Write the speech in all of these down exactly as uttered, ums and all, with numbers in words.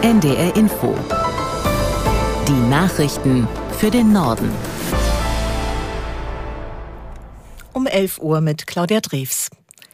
N D R Info. Die Nachrichten für den Norden. Um elf Uhr mit Claudia Drews.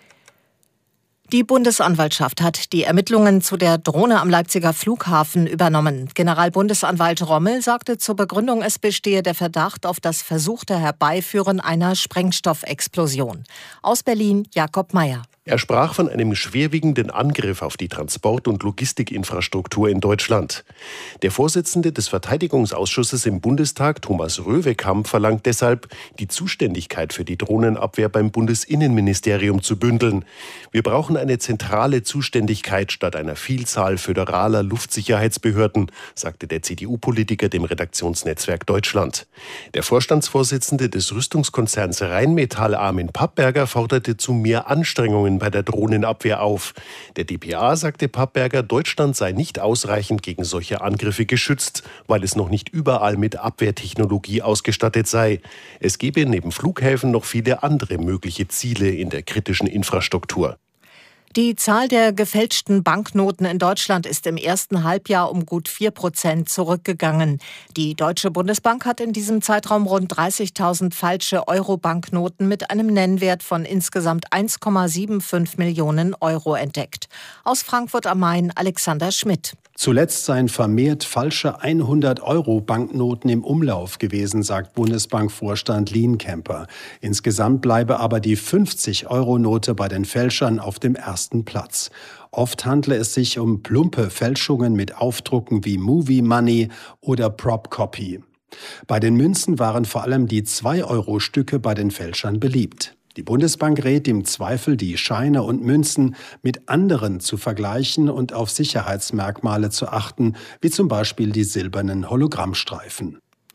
Die Bundesanwaltschaft hat die Ermittlungen zu der Drohne am Leipziger Flughafen übernommen. Generalbundesanwalt Rommel sagte zur Begründung, es bestehe der Verdacht auf das versuchte Herbeiführen einer Sprengstoffexplosion. Aus Berlin Jakob Mayer. Er sprach von einem schwerwiegenden Angriff auf die Transport- und Logistikinfrastruktur in Deutschland. Der Vorsitzende des Verteidigungsausschusses im Bundestag, Thomas Röwekamp, verlangt deshalb, die Zuständigkeit für die Drohnenabwehr beim Bundesinnenministerium zu bündeln. Wir brauchen eine zentrale Zuständigkeit statt einer Vielzahl föderaler Luftsicherheitsbehörden, sagte der C D U-Politiker dem Redaktionsnetzwerk Deutschland. Der Vorstandsvorsitzende des Rüstungskonzerns Rheinmetall, Armin Pappberger, forderte zu mehr Anstrengungen bei der Drohnenabwehr auf. Der D P A sagte Pappberger, Deutschland sei nicht ausreichend gegen solche Angriffe geschützt, weil es noch nicht überall mit Abwehrtechnologie ausgestattet sei. Es gebe neben Flughäfen noch viele andere mögliche Ziele in der kritischen Infrastruktur. Die Zahl der gefälschten Banknoten in Deutschland ist im ersten Halbjahr um gut vier Prozent zurückgegangen. Die Deutsche Bundesbank hat in diesem Zeitraum rund dreißigtausend falsche Euro-Banknoten mit einem Nennwert von insgesamt eins Komma fünfundsiebzig Millionen Euro entdeckt. Aus Frankfurt am Main Alexander Schmidt. Zuletzt seien vermehrt falsche hundert-Euro-Banknoten im Umlauf gewesen, sagt Bundesbankvorstand Lienkemper. Insgesamt bleibe aber die fünfzig-Euro-Note bei den Fälschern auf dem ersten Platz. Oft handle es sich um plumpe Fälschungen mit Aufdrucken wie Movie Money oder Prop Copy. Bei den Münzen waren vor allem die zwei-Euro-Stücke bei den Fälschern beliebt. Die Bundesbank rät im Zweifel, die Scheine und Münzen mit anderen zu vergleichen und auf Sicherheitsmerkmale zu achten, wie zum Beispiel die silbernen Hologrammstreifen.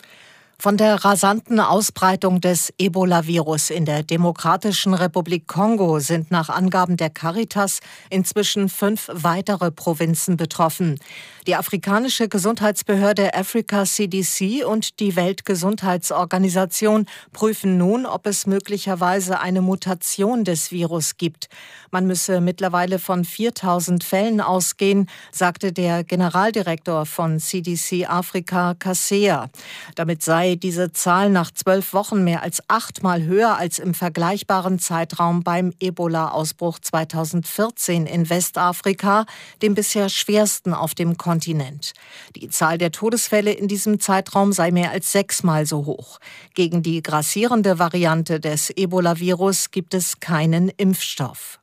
Von der rasanten Ausbreitung des Ebola-Virus in der Demokratischen Republik Kongo sind nach Angaben der Caritas inzwischen fünf weitere Provinzen betroffen. Die afrikanische Gesundheitsbehörde Africa C D C und die Weltgesundheitsorganisation prüfen nun, ob es möglicherweise eine Mutation des Virus gibt. Man müsse mittlerweile von viertausend Fällen ausgehen, sagte der Generaldirektor von C D C Afrika, Kaseya. Damit sei diese Zahl nach zwölf Wochen mehr als achtmal höher als im vergleichbaren Zeitraum beim Ebola-Ausbruch zweitausendvierzehn in Westafrika, dem bisher schwersten auf dem Kontinent. Die Zahl der Todesfälle in diesem Zeitraum sei mehr als sechsmal so hoch. Gegen die grassierende Variante des Ebola-Virus gibt es keinen Impfstoff.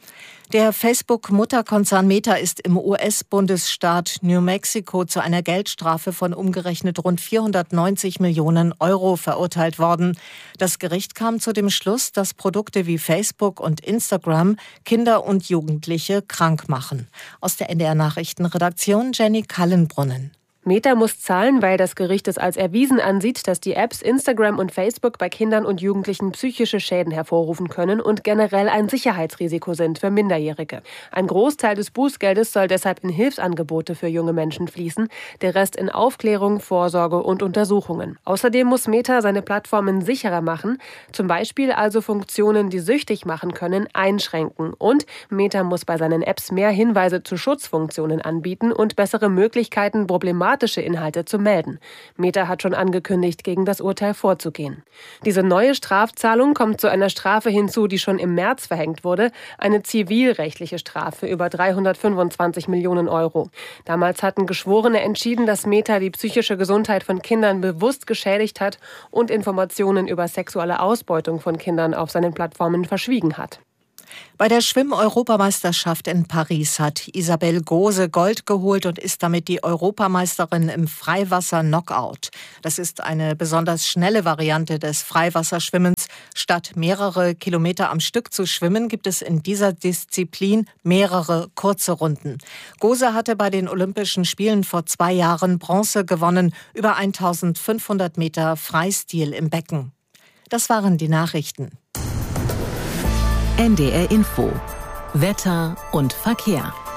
Der Facebook-Mutterkonzern Meta ist im U S-Bundesstaat New Mexico zu einer Geldstrafe von umgerechnet rund vierhundertneunzig Millionen Euro verurteilt worden. Das Gericht kam zu dem Schluss, dass Produkte wie Facebook und Instagram Kinder und Jugendliche krank machen. Aus der N D R-Nachrichtenredaktion Jenny Kallenbrunnen. Meta muss zahlen, weil das Gericht es als erwiesen ansieht, dass die Apps Instagram und Facebook bei Kindern und Jugendlichen psychische Schäden hervorrufen können und generell ein Sicherheitsrisiko sind für Minderjährige. Ein Großteil des Bußgeldes soll deshalb in Hilfsangebote für junge Menschen fließen, der Rest in Aufklärung, Vorsorge und Untersuchungen. Außerdem muss Meta seine Plattformen sicherer machen, zum Beispiel also Funktionen, die süchtig machen können, einschränken. Und Meta muss bei seinen Apps mehr Hinweise zu Schutzfunktionen anbieten und bessere Möglichkeiten, problematische Inhalte zu melden. Meta hat schon angekündigt, gegen das Urteil vorzugehen. Diese neue Strafzahlung kommt zu einer Strafe hinzu, die schon im März verhängt wurde, eine zivilrechtliche Strafe über dreihundertfünfundzwanzig Millionen Euro. Damals hatten Geschworene entschieden, dass Meta die psychische Gesundheit von Kindern bewusst geschädigt hat und Informationen über sexuelle Ausbeutung von Kindern auf seinen Plattformen verschwiegen hat. Bei der Schwimm-Europameisterschaft in Paris hat Isabel Gose Gold geholt und ist damit die Europameisterin im Freiwasser-Knockout. Das ist eine besonders schnelle Variante des Freiwasserschwimmens. Statt mehrere Kilometer am Stück zu schwimmen, gibt es in dieser Disziplin mehrere kurze Runden. Gose hatte bei den Olympischen Spielen vor zwei Jahren Bronze gewonnen, über eintausendfünfhundert Meter Freistil im Becken. Das waren die Nachrichten. N D R Info. Wetter und Verkehr.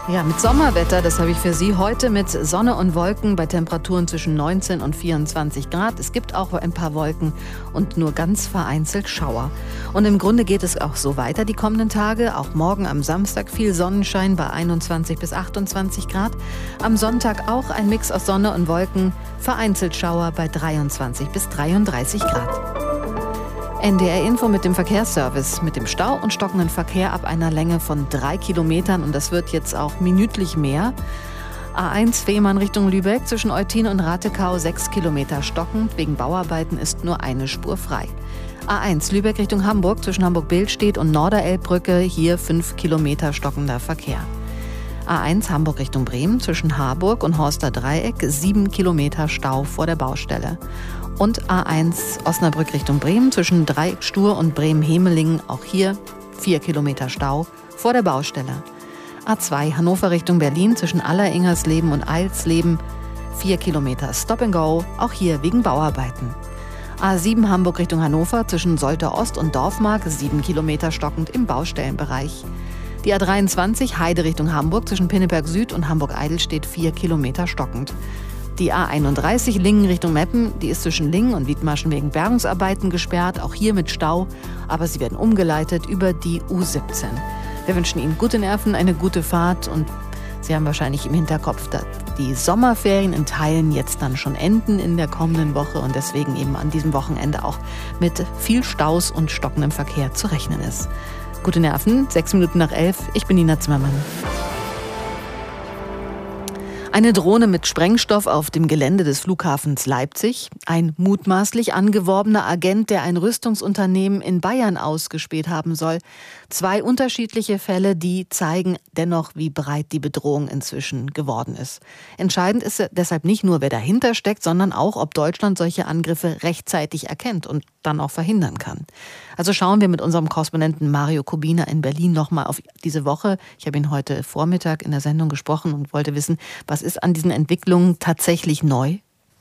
Ja, mit Sommerwetter, das habe ich für Sie heute mit Sonne und Wolken bei Temperaturen zwischen neunzehn und vierundzwanzig Grad. Es gibt auch ein paar Wolken und nur ganz vereinzelt Schauer. Und im Grunde geht es auch so weiter die kommenden Tage. Auch morgen am Samstag viel Sonnenschein bei einundzwanzig bis achtundzwanzig Grad. Am Sonntag auch ein Mix aus Sonne und Wolken, vereinzelt Schauer bei dreiundzwanzig bis dreiunddreißig Grad. N D R-Info mit dem Verkehrsservice, mit dem Stau und stockenden Verkehr ab einer Länge von drei Kilometern. Und das wird jetzt auch minütlich mehr. A eins Fehmarn Richtung Lübeck zwischen Eutin und Ratekau sechs Kilometer stockend. Wegen Bauarbeiten ist nur eine Spur frei. A eins Lübeck Richtung Hamburg zwischen Hamburg-Billstedt und Norderelbbrücke, hier fünf Kilometer stockender Verkehr. A eins Hamburg Richtung Bremen zwischen Harburg und Horster Dreieck sieben Kilometer Stau vor der Baustelle. Und A eins Osnabrück Richtung Bremen zwischen Dreieckstuhr und Bremen-Hemelingen, auch hier vier Kilometer Stau vor der Baustelle. A zwei Hannover Richtung Berlin zwischen Alleringersleben und Eilsleben vier Kilometer Stop and Go, auch hier wegen Bauarbeiten. A sieben Hamburg Richtung Hannover zwischen Soltau Ost und Dorfmark sieben Kilometer stockend im Baustellenbereich. Die A dreiundzwanzig Heide Richtung Hamburg zwischen Pinneberg Süd und Hamburg-Eidelstedt vier Kilometer stockend. Die A einunddreißig Lingen Richtung Meppen, die ist zwischen Lingen und Wiedmarschen wegen Bergungsarbeiten gesperrt, auch hier mit Stau, aber sie werden umgeleitet über die U siebzehn. Wir wünschen Ihnen gute Nerven, eine gute Fahrt und Sie haben wahrscheinlich im Hinterkopf, dass die Sommerferien in Teilen jetzt dann schon enden in der kommenden Woche und deswegen eben an diesem Wochenende auch mit viel Staus und stockendem Verkehr zu rechnen ist. Gute Nerven, sechs Minuten nach elf, ich bin Nina Zimmermann. Eine Drohne mit Sprengstoff auf dem Gelände des Flughafens Leipzig. Ein mutmaßlich angeworbener Agent, der ein Rüstungsunternehmen in Bayern ausgespäht haben soll. Zwei unterschiedliche Fälle, die zeigen dennoch, wie breit die Bedrohung inzwischen geworden ist. Entscheidend ist deshalb nicht nur, wer dahinter steckt, sondern auch, ob Deutschland solche Angriffe rechtzeitig erkennt und dann auch verhindern kann. Also schauen wir mit unserem Korrespondenten Mario Kubina in Berlin nochmal auf diese Woche. Ich habe ihn heute Vormittag in der Sendung gesprochen und wollte wissen, was ist an diesen Entwicklungen tatsächlich neu?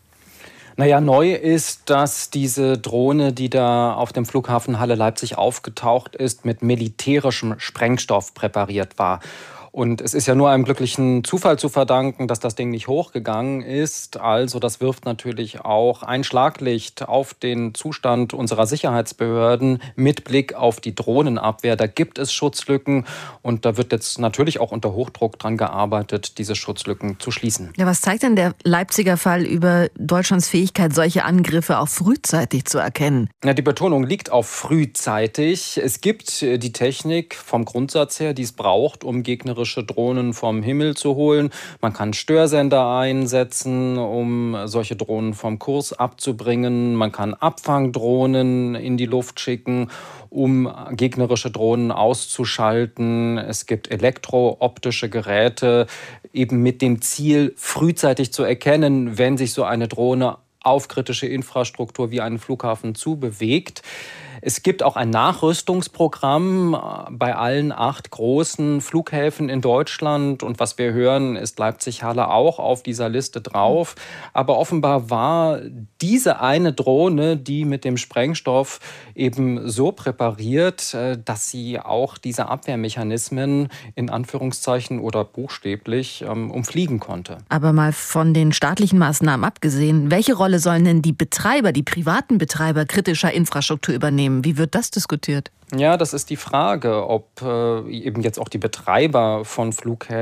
Naja, neu ist, dass diese Drohne, die da auf dem Flughafen Halle-Leipzig aufgetaucht ist, mit militärischem Sprengstoff präpariert war. Und es ist ja nur einem glücklichen Zufall zu verdanken, dass das Ding nicht hochgegangen ist. Also das wirft natürlich auch ein Schlaglicht auf den Zustand unserer Sicherheitsbehörden mit Blick auf die Drohnenabwehr. Da gibt es Schutzlücken und da wird jetzt natürlich auch unter Hochdruck dran gearbeitet, diese Schutzlücken zu schließen. Ja, was zeigt denn der Leipziger Fall über Deutschlands Fähigkeit, solche Angriffe auch frühzeitig zu erkennen? Ja, die Betonung liegt auf frühzeitig. Es gibt die Technik vom Grundsatz her, die es braucht, um gegnerische Drohnen vom Himmel zu holen. Man kann Störsender einsetzen, um solche Drohnen vom Kurs abzubringen. Man kann Abfangdrohnen in die Luft schicken, um gegnerische Drohnen auszuschalten. Es gibt elektrooptische Geräte, eben mit dem Ziel, frühzeitig zu erkennen, wenn sich so eine Drohne auf kritische Infrastruktur wie einen Flughafen zubewegt. Es gibt auch ein Nachrüstungsprogramm bei allen acht großen Flughäfen in Deutschland. Und was wir hören, ist Leipzig-Halle auch auf dieser Liste drauf. Aber offenbar war diese eine Drohne, die mit dem Sprengstoff eben so präpariert, dass sie auch diese Abwehrmechanismen in Anführungszeichen oder buchstäblich ähm, umfliegen konnte. Aber mal von den staatlichen Maßnahmen abgesehen, welche Rolle sollen denn die Betreiber, die privaten Betreiber kritischer Infrastruktur übernehmen? Wie wird das diskutiert? Ja, das ist die Frage, ob äh, eben jetzt auch die Betreiber von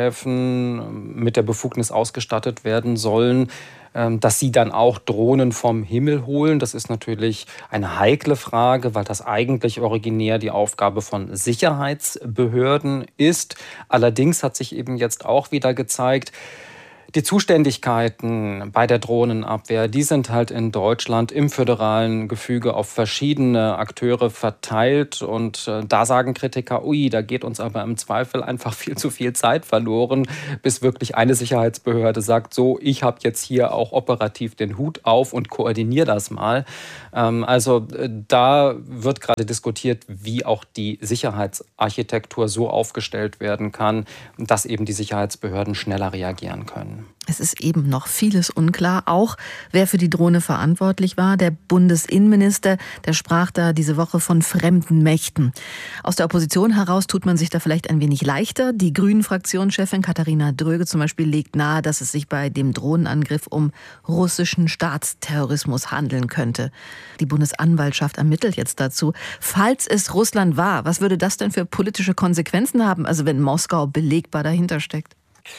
Flughäfen mit der Befugnis ausgestattet werden sollen, äh, dass sie dann auch Drohnen vom Himmel holen. Das ist natürlich eine heikle Frage, weil das eigentlich originär die Aufgabe von Sicherheitsbehörden ist. Allerdings hat sich eben jetzt auch wieder gezeigt, die Zuständigkeiten bei der Drohnenabwehr, die sind halt in Deutschland im föderalen Gefüge auf verschiedene Akteure verteilt. Und äh, da sagen Kritiker, ui, da geht uns aber im Zweifel einfach viel zu viel Zeit verloren, bis wirklich eine Sicherheitsbehörde sagt, so, ich habe jetzt hier auch operativ den Hut auf und koordiniere das mal. Ähm, also äh, da wird gerade diskutiert, wie auch die Sicherheitsarchitektur so aufgestellt werden kann, dass eben die Sicherheitsbehörden schneller reagieren können. kann. Es ist eben noch vieles unklar, auch wer für die Drohne verantwortlich war. Der Bundesinnenminister, der sprach da diese Woche von fremden Mächten. Aus der Opposition heraus tut man sich da vielleicht ein wenig leichter. Die Grünen-Fraktionschefin Katharina Dröge zum Beispiel legt nahe, dass es sich bei dem Drohnenangriff um russischen Staatsterrorismus handeln könnte. Die Bundesanwaltschaft ermittelt jetzt dazu. Falls es Russland war, was würde das denn für politische Konsequenzen haben, also wenn Moskau belegbar dahinter steckt?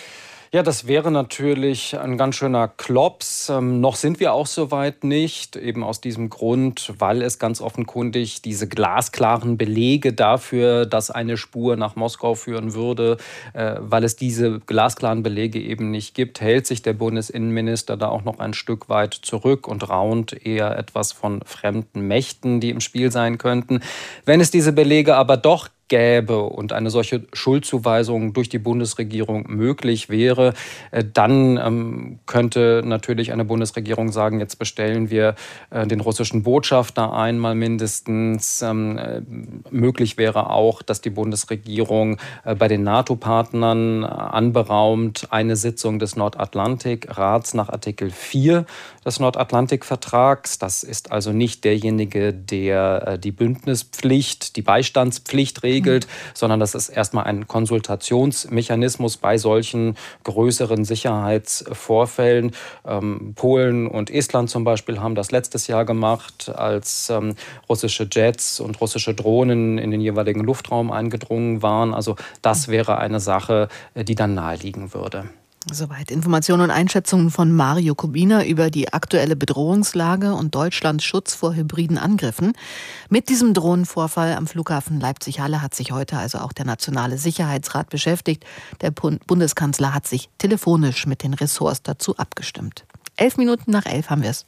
Ja, das wäre natürlich ein ganz schöner Klops. Ähm, noch sind wir auch so weit nicht, eben aus diesem Grund, weil es ganz offenkundig diese glasklaren Belege dafür, dass eine Spur nach Moskau führen würde, äh, weil es diese glasklaren Belege eben nicht gibt, hält sich der Bundesinnenminister da auch noch ein Stück weit zurück und raunt eher etwas von fremden Mächten, die im Spiel sein könnten. Wenn es diese Belege aber doch gäbe und eine solche Schuldzuweisung durch die Bundesregierung möglich wäre, dann ähm, könnte natürlich eine Bundesregierung sagen, jetzt bestellen wir äh, den russischen Botschafter einmal mindestens. Ähm, äh, möglich wäre auch, dass die Bundesregierung äh, bei den NATO-Partnern äh, anberaumt eine Sitzung des Nordatlantikrats nach Artikel vier des Nordatlantikvertrags. Das ist also nicht derjenige, der äh, die Bündnispflicht, die Beistandspflicht regelt, Mhm. sondern das ist erstmal ein Konsultationsmechanismus bei solchen größeren Sicherheitsvorfällen. Ähm, Polen und Estland zum Beispiel haben das letztes Jahr gemacht, als ähm, russische Jets und russische Drohnen in den jeweiligen Luftraum eingedrungen waren. Also das wäre eine Sache, die dann naheliegen würde. Soweit Informationen und Einschätzungen von Mario Kubina über die aktuelle Bedrohungslage und Deutschlands Schutz vor hybriden Angriffen. Mit diesem Drohnenvorfall am Flughafen Leipzig-Halle hat sich heute also auch der Nationale Sicherheitsrat beschäftigt. Der Bundeskanzler hat sich telefonisch mit den Ressorts dazu abgestimmt. Elf Minuten nach elf haben wir es.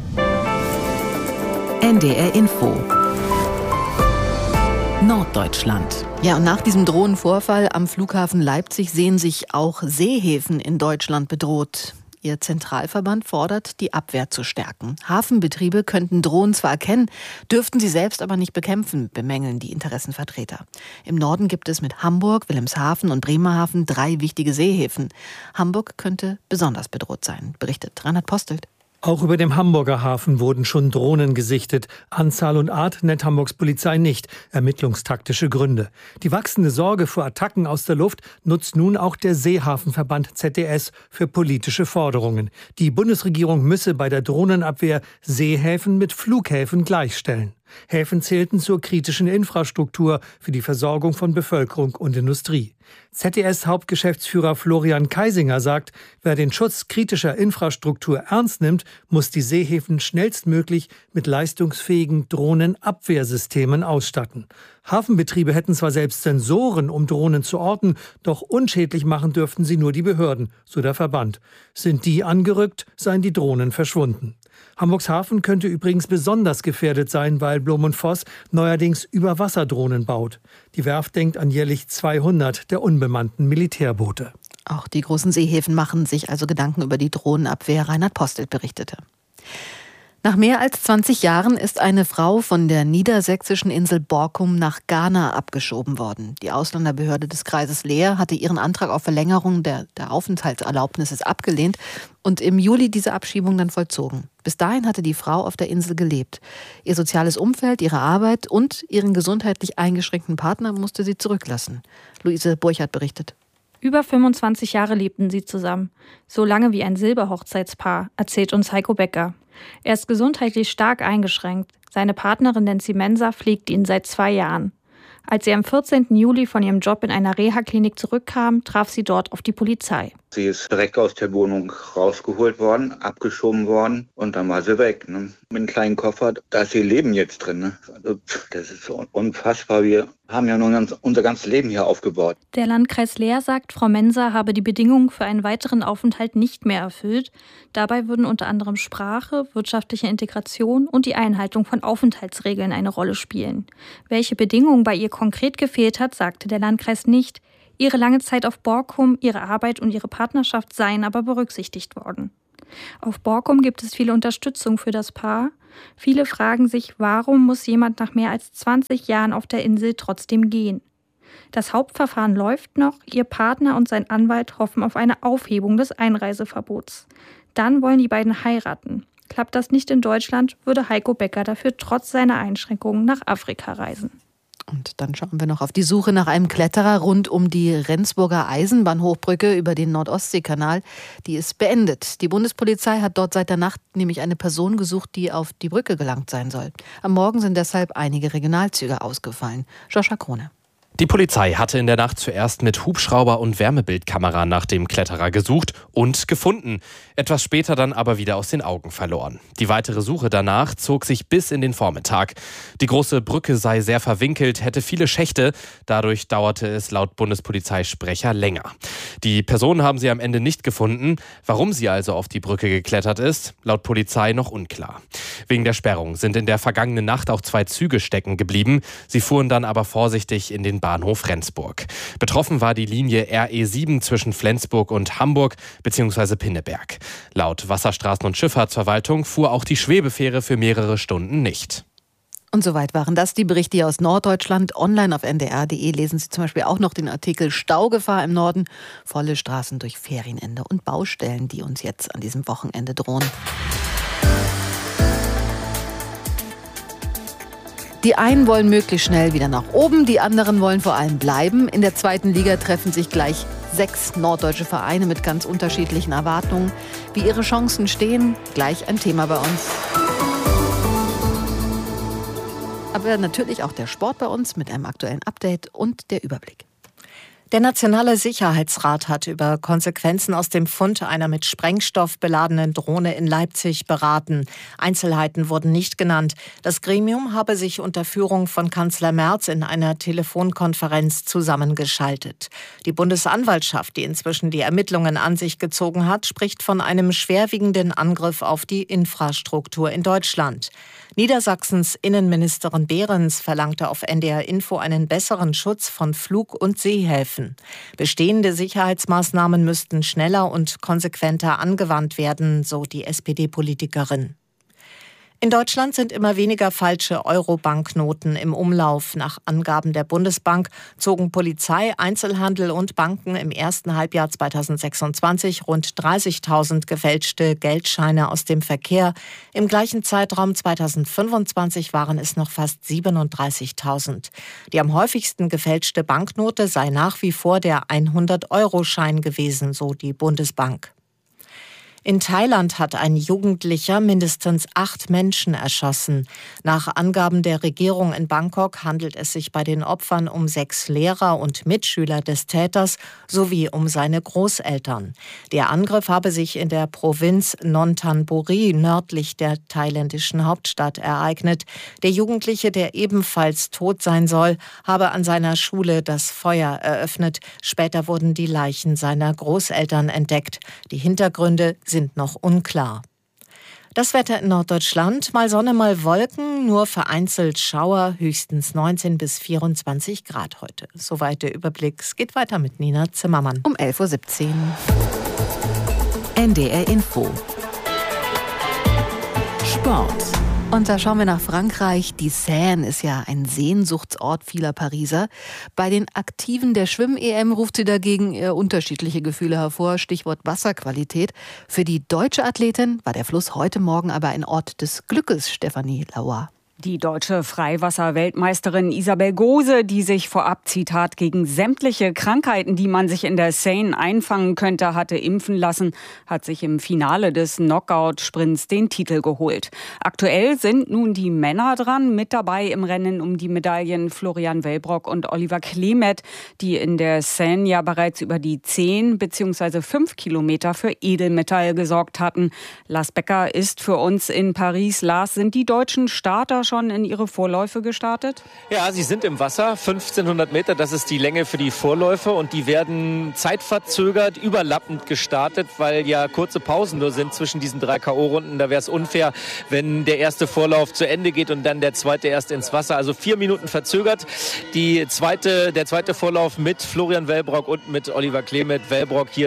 N D R Info. Norddeutschland. Ja, und nach diesem Drohnenvorfall am Flughafen Leipzig sehen sich auch Seehäfen in Deutschland bedroht. Ihr Zentralverband fordert, die Abwehr zu stärken. Hafenbetriebe könnten Drohnen zwar erkennen, dürften sie selbst aber nicht bekämpfen, bemängeln die Interessenvertreter. Im Norden gibt es mit Hamburg, Wilhelmshaven und Bremerhaven drei wichtige Seehäfen. Hamburg könnte besonders bedroht sein, berichtet Reinhard Postelt. Auch über dem Hamburger Hafen wurden schon Drohnen gesichtet. Anzahl und Art nennt Hamburgs Polizei nicht. Ermittlungstaktische Gründe. Die wachsende Sorge vor Attacken aus der Luft nutzt nun auch der Seehafenverband Z D S für politische Forderungen. Die Bundesregierung müsse bei der Drohnenabwehr Seehäfen mit Flughäfen gleichstellen. Häfen zählten zur kritischen Infrastruktur für die Versorgung von Bevölkerung und Industrie. Z D S-Hauptgeschäftsführer Florian Kaisinger sagt, wer den Schutz kritischer Infrastruktur ernst nimmt, muss die Seehäfen schnellstmöglich mit leistungsfähigen Drohnenabwehrsystemen ausstatten. Hafenbetriebe hätten zwar selbst Sensoren, um Drohnen zu orten, doch unschädlich machen dürften sie nur die Behörden, so der Verband. Sind die angerückt, seien die Drohnen verschwunden. Hamburgs Hafen könnte übrigens besonders gefährdet sein, weil Blom und Voss neuerdings Überwasserdrohnen baut. Die Werft denkt an jährlich zweihundert der unbemannten Militärboote. Auch die großen Seehäfen machen sich also Gedanken über die Drohnenabwehr, Reinhard Postelt berichtete. Nach mehr als zwanzig Jahren ist eine Frau von der niedersächsischen Insel Borkum nach Ghana abgeschoben worden. Die Ausländerbehörde des Kreises Leer hatte ihren Antrag auf Verlängerung der, der Aufenthaltserlaubnisses abgelehnt und im Juli diese Abschiebung dann vollzogen. Bis dahin hatte die Frau auf der Insel gelebt. Ihr soziales Umfeld, ihre Arbeit und ihren gesundheitlich eingeschränkten Partner musste sie zurücklassen. Luise Burchardt berichtet. Über fünfundzwanzig Jahre lebten sie zusammen. So lange wie ein Silberhochzeitspaar, erzählt uns Heiko Becker. Er ist gesundheitlich stark eingeschränkt. Seine Partnerin Nancy Mensa pflegt ihn seit zwei Jahren. Als sie am vierzehnten Juli von ihrem Job in einer Reha-Klinik zurückkam, traf sie dort auf die Polizei. Sie ist direkt aus der Wohnung rausgeholt worden, abgeschoben worden und dann war sie weg. Ne? Mit einem kleinen Koffer, da ist ihr Leben jetzt drin. Ne? Also, das ist unfassbar. Wir haben ja nun ganz, unser ganzes Leben hier aufgebaut. Der Landkreis Leer sagt, Frau Mensa habe die Bedingungen für einen weiteren Aufenthalt nicht mehr erfüllt. Dabei würden unter anderem Sprache, wirtschaftliche Integration und die Einhaltung von Aufenthaltsregeln eine Rolle spielen. Welche Bedingungen bei ihr konkret gefehlt hat, sagte der Landkreis nicht. Ihre lange Zeit auf Borkum, ihre Arbeit und ihre Partnerschaft seien aber berücksichtigt worden. Auf Borkum gibt es viele Unterstützung für das Paar. Viele fragen sich, warum muss jemand nach mehr als zwanzig Jahren auf der Insel trotzdem gehen? Das Hauptverfahren läuft noch. Ihr Partner und sein Anwalt hoffen auf eine Aufhebung des Einreiseverbots. Dann wollen die beiden heiraten. Klappt das nicht in Deutschland, würde Heiko Becker dafür trotz seiner Einschränkungen nach Afrika reisen. Und dann schauen wir noch auf die Suche nach einem Kletterer rund um die Rendsburger Eisenbahnhochbrücke über den Nord-Ostsee-Kanal. Die ist beendet. Die Bundespolizei hat dort seit der Nacht nämlich eine Person gesucht, die auf die Brücke gelangt sein soll. Am Morgen sind deshalb einige Regionalzüge ausgefallen. Joscha Krone. Die Polizei hatte in der Nacht zuerst mit Hubschrauber und Wärmebildkamera nach dem Kletterer gesucht und gefunden. Etwas später dann aber wieder aus den Augen verloren. Die weitere Suche danach zog sich bis in den Vormittag. Die große Brücke sei sehr verwinkelt, hätte viele Schächte. Dadurch dauerte es laut Bundespolizeisprecher länger. Die Person haben sie am Ende nicht gefunden. Warum sie also auf die Brücke geklettert ist, laut Polizei noch unklar. Wegen der Sperrung sind in der vergangenen Nacht auch zwei Züge stecken geblieben. Sie fuhren dann aber vorsichtig in den Bahnhof Rendsburg. Betroffen war die Linie R E sieben zwischen Flensburg und Hamburg bzw. Pinneberg. Laut Wasserstraßen- und Schifffahrtsverwaltung fuhr auch die Schwebefähre für mehrere Stunden nicht. Und soweit waren das die Berichte aus Norddeutschland. Online auf n d r punkt d e lesen Sie zum Beispiel auch noch den Artikel Staugefahr im Norden. Volle Straßen durch Ferienende und Baustellen, die uns jetzt an diesem Wochenende drohen. Die einen wollen möglichst schnell wieder nach oben, die anderen wollen vor allem bleiben. In der zweiten Liga treffen sich gleich sechs norddeutsche Vereine mit ganz unterschiedlichen Erwartungen. Wie ihre Chancen stehen, gleich ein Thema bei uns. Aber natürlich auch der Sport bei uns mit einem aktuellen Update und der Überblick. Der Nationale Sicherheitsrat hat über Konsequenzen aus dem Fund einer mit Sprengstoff beladenen Drohne in Leipzig beraten. Einzelheiten wurden nicht genannt. Das Gremium habe sich unter Führung von Kanzler Merz in einer Telefonkonferenz zusammengeschaltet. Die Bundesanwaltschaft, die inzwischen die Ermittlungen an sich gezogen hat, spricht von einem schwerwiegenden Angriff auf die Infrastruktur in Deutschland. Niedersachsens Innenministerin Behrens verlangte auf N D R Info einen besseren Schutz von Flug- und Seehäfen. Bestehende Sicherheitsmaßnahmen müssten schneller und konsequenter angewandt werden, so die S P D-Politikerin. In Deutschland sind immer weniger falsche Euro-Banknoten im Umlauf. Nach Angaben der Bundesbank zogen Polizei, Einzelhandel und Banken im ersten Halbjahr zweitausendsechsundzwanzig rund dreißigtausend gefälschte Geldscheine aus dem Verkehr. Im gleichen Zeitraum zweitausendfünfundzwanzig waren es noch fast siebenunddreißigtausend. Die am häufigsten gefälschte Banknote sei nach wie vor der hundert-Euro-Schein gewesen, so die Bundesbank. In Thailand hat ein Jugendlicher mindestens acht Menschen erschossen. Nach Angaben der Regierung in Bangkok handelt es sich bei den Opfern um sechs Lehrer und Mitschüler des Täters sowie um seine Großeltern. Der Angriff habe sich in der Provinz Nonthaburi nördlich der thailändischen Hauptstadt ereignet. Der Jugendliche, der ebenfalls tot sein soll, habe an seiner Schule das Feuer eröffnet. Später wurden die Leichen seiner Großeltern entdeckt. Die Hintergründe sind noch unklar. Das Wetter in Norddeutschland, mal Sonne, mal Wolken, nur vereinzelt Schauer, höchstens neunzehn bis vierundzwanzig Grad heute. Soweit der Überblick. Es geht weiter mit Nina Zimmermann. Um elf Uhr siebzehn. N D R Info. Sport. Und da schauen wir nach Frankreich. Die Seine ist ja ein Sehnsuchtsort vieler Pariser. Bei den Aktiven der Schwimm-E M ruft sie dagegen eher unterschiedliche Gefühle hervor. Stichwort Wasserqualität. Für die deutsche Athletin war der Fluss heute Morgen aber ein Ort des Glückes, Stefanie Lauer. Die deutsche Freiwasser-Weltmeisterin Isabel Gose, die sich vorab, Zitat, gegen sämtliche Krankheiten, die man sich in der Seine einfangen könnte, hatte impfen lassen, hat sich im Finale des Knockout-Sprints den Titel geholt. Aktuell sind nun die Männer dran, mit dabei im Rennen um die Medaillen Florian Wellbrock und Oliver Klemet, die in der Seine ja bereits über die zehn bzw. fünf Kilometer für Edelmetall gesorgt hatten. Lars Becker ist für uns in Paris. Lars, sind die deutschen Starter schon in ihre Vorläufe gestartet? Ja, sie sind im Wasser. fünfzehnhundert Meter, das ist die Länge für die Vorläufe. Und die werden zeitverzögert, überlappend gestartet, weil ja kurze Pausen nur sind zwischen diesen drei K O-Runden. Da wäre es unfair, wenn der erste Vorlauf zu Ende geht und dann der zweite erst ins Wasser. Also vier Minuten verzögert. Die zweite, der zweite Vorlauf mit Florian Wellbrock und mit Oliver Klemet. Wellbrock hier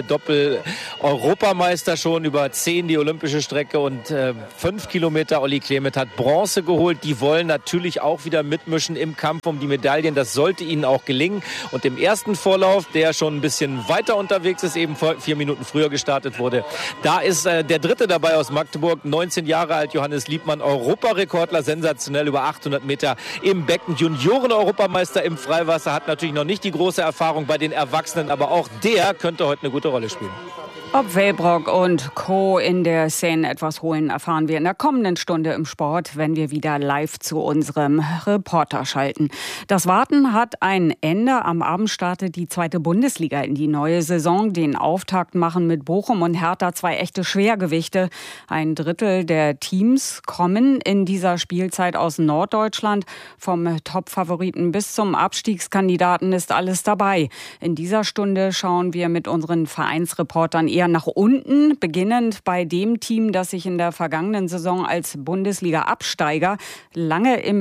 Doppel-Europameister schon, über zehn die olympische Strecke und äh, fünf Kilometer. Olli Klemet hat Bronze geholt. Die wollen natürlich auch wieder mitmischen im Kampf um die Medaillen. Das sollte ihnen auch gelingen. Und im ersten Vorlauf, der schon ein bisschen weiter unterwegs ist, eben vier Minuten früher gestartet wurde, da ist äh, der Dritte dabei aus Magdeburg, neunzehn Jahre alt, Johannes Liebmann, Europarekordler, sensationell über achthundert Meter im Becken. Junioren-Europameister im Freiwasser, hat natürlich noch nicht die große Erfahrung bei den Erwachsenen, aber auch der könnte heute eine gute Rolle spielen. Ob Wellbrock und Co. in der Seine etwas holen, erfahren wir in der kommenden Stunde im Sport, wenn wir wieder live zu unserem Reporter schalten. Das Warten hat ein Ende. Am Abend startet die zweite Bundesliga in die neue Saison. Den Auftakt machen mit Bochum und Hertha zwei echte Schwergewichte. Ein Drittel der Teams kommen in dieser Spielzeit aus Norddeutschland. Vom Top-Favoriten bis zum Abstiegskandidaten ist alles dabei. In dieser Stunde schauen wir mit unseren Vereinsreportern eher nach unten, beginnend bei dem Team, das sich in der vergangenen Saison als Bundesliga-Absteiger lange im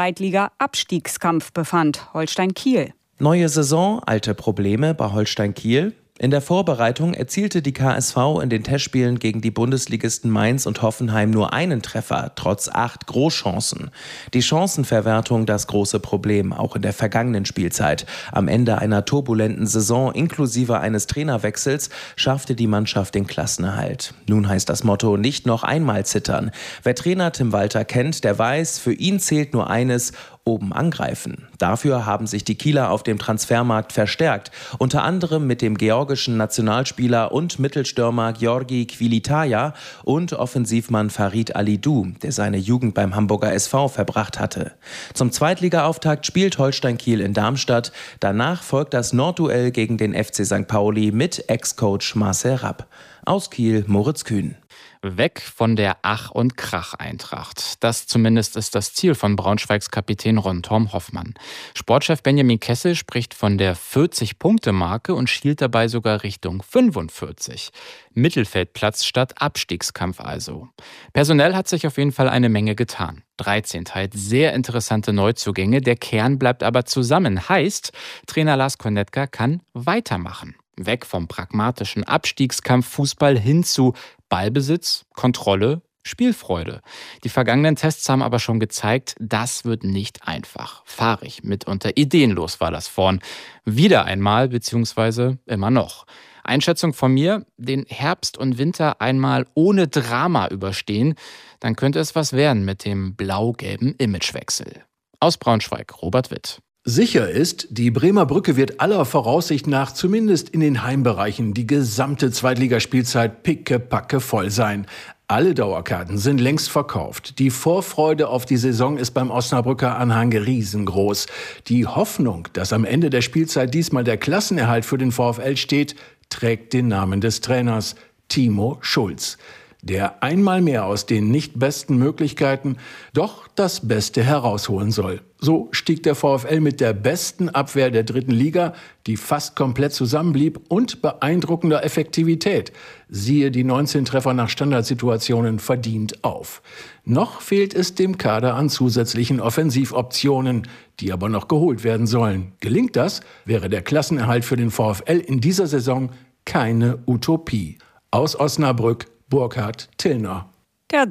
Zweitliga-Abstiegskampf befand, Holstein Kiel. Neue Saison, alte Probleme bei Holstein Kiel. In der Vorbereitung erzielte die K S V in den Testspielen gegen die Bundesligisten Mainz und Hoffenheim nur einen Treffer, trotz acht Großchancen. Die Chancenverwertung das große Problem, auch in der vergangenen Spielzeit. Am Ende einer turbulenten Saison inklusive eines Trainerwechsels schaffte die Mannschaft den Klassenerhalt. Nun heißt das Motto nicht noch einmal zittern. Wer Trainer Tim Walter kennt, der weiß, für ihn zählt nur eines: oben angreifen. Dafür haben sich die Kieler auf dem Transfermarkt verstärkt, unter anderem mit dem georgischen Nationalspieler und Mittelstürmer Georgi Quilitaja und Offensivmann Farid Alidou, der seine Jugend beim Hamburger S V verbracht hatte. Zum Zweitliga-Auftakt spielt Holstein Kiel in Darmstadt. Danach folgt das Nordduell gegen den F C Sankt Pauli mit Ex-Coach Marcel Rapp. Aus Kiel, Moritz Kühn. Weg von der Ach- und Krach-Eintracht. Das zumindest ist das Ziel von Braunschweigs Kapitän Ron-Torm Hoffmann. Sportchef Benjamin Kessel spricht von der vierzig-Punkte-Marke und schielt dabei sogar Richtung fünfundvierzig. Mittelfeldplatz statt Abstiegskampf also. Personell hat sich auf jeden Fall eine Menge getan. dreizehn teils sehr interessante Neuzugänge, der Kern bleibt aber zusammen. Heißt, Trainer Lars Konetka kann weitermachen. Weg vom pragmatischen Abstiegskampf-Fußball hin zu Ballbesitz, Kontrolle, Spielfreude. Die vergangenen Tests haben aber schon gezeigt, das wird nicht einfach. Fahrig, mitunter ideenlos war das vorn. Wieder einmal, beziehungsweise immer noch. Einschätzung von mir, den Herbst und Winter einmal ohne Drama überstehen, dann könnte es was werden mit dem blau-gelben Imagewechsel. Aus Braunschweig, Robert Witt. Sicher ist, die Bremer Brücke wird aller Voraussicht nach zumindest in den Heimbereichen die gesamte Zweitligaspielzeit pickepacke voll sein. Alle Dauerkarten sind längst verkauft. Die Vorfreude auf die Saison ist beim Osnabrücker Anhang riesengroß. Die Hoffnung, dass am Ende der Spielzeit diesmal der Klassenerhalt für den VfL steht, trägt den Namen des Trainers Timo Schulz, der einmal mehr aus den nicht besten Möglichkeiten doch das Beste herausholen soll. So stieg der VfL mit der besten Abwehr der dritten Liga, die fast komplett zusammenblieb, und beeindruckender Effektivität, siehe die neunzehn Treffer nach Standardsituationen, verdient auf. Noch fehlt es dem Kader an zusätzlichen Offensivoptionen, die aber noch geholt werden sollen. Gelingt das, wäre der Klassenerhalt für den VfL in dieser Saison keine Utopie. Aus Osnabrück, Burkhard Tillner. Der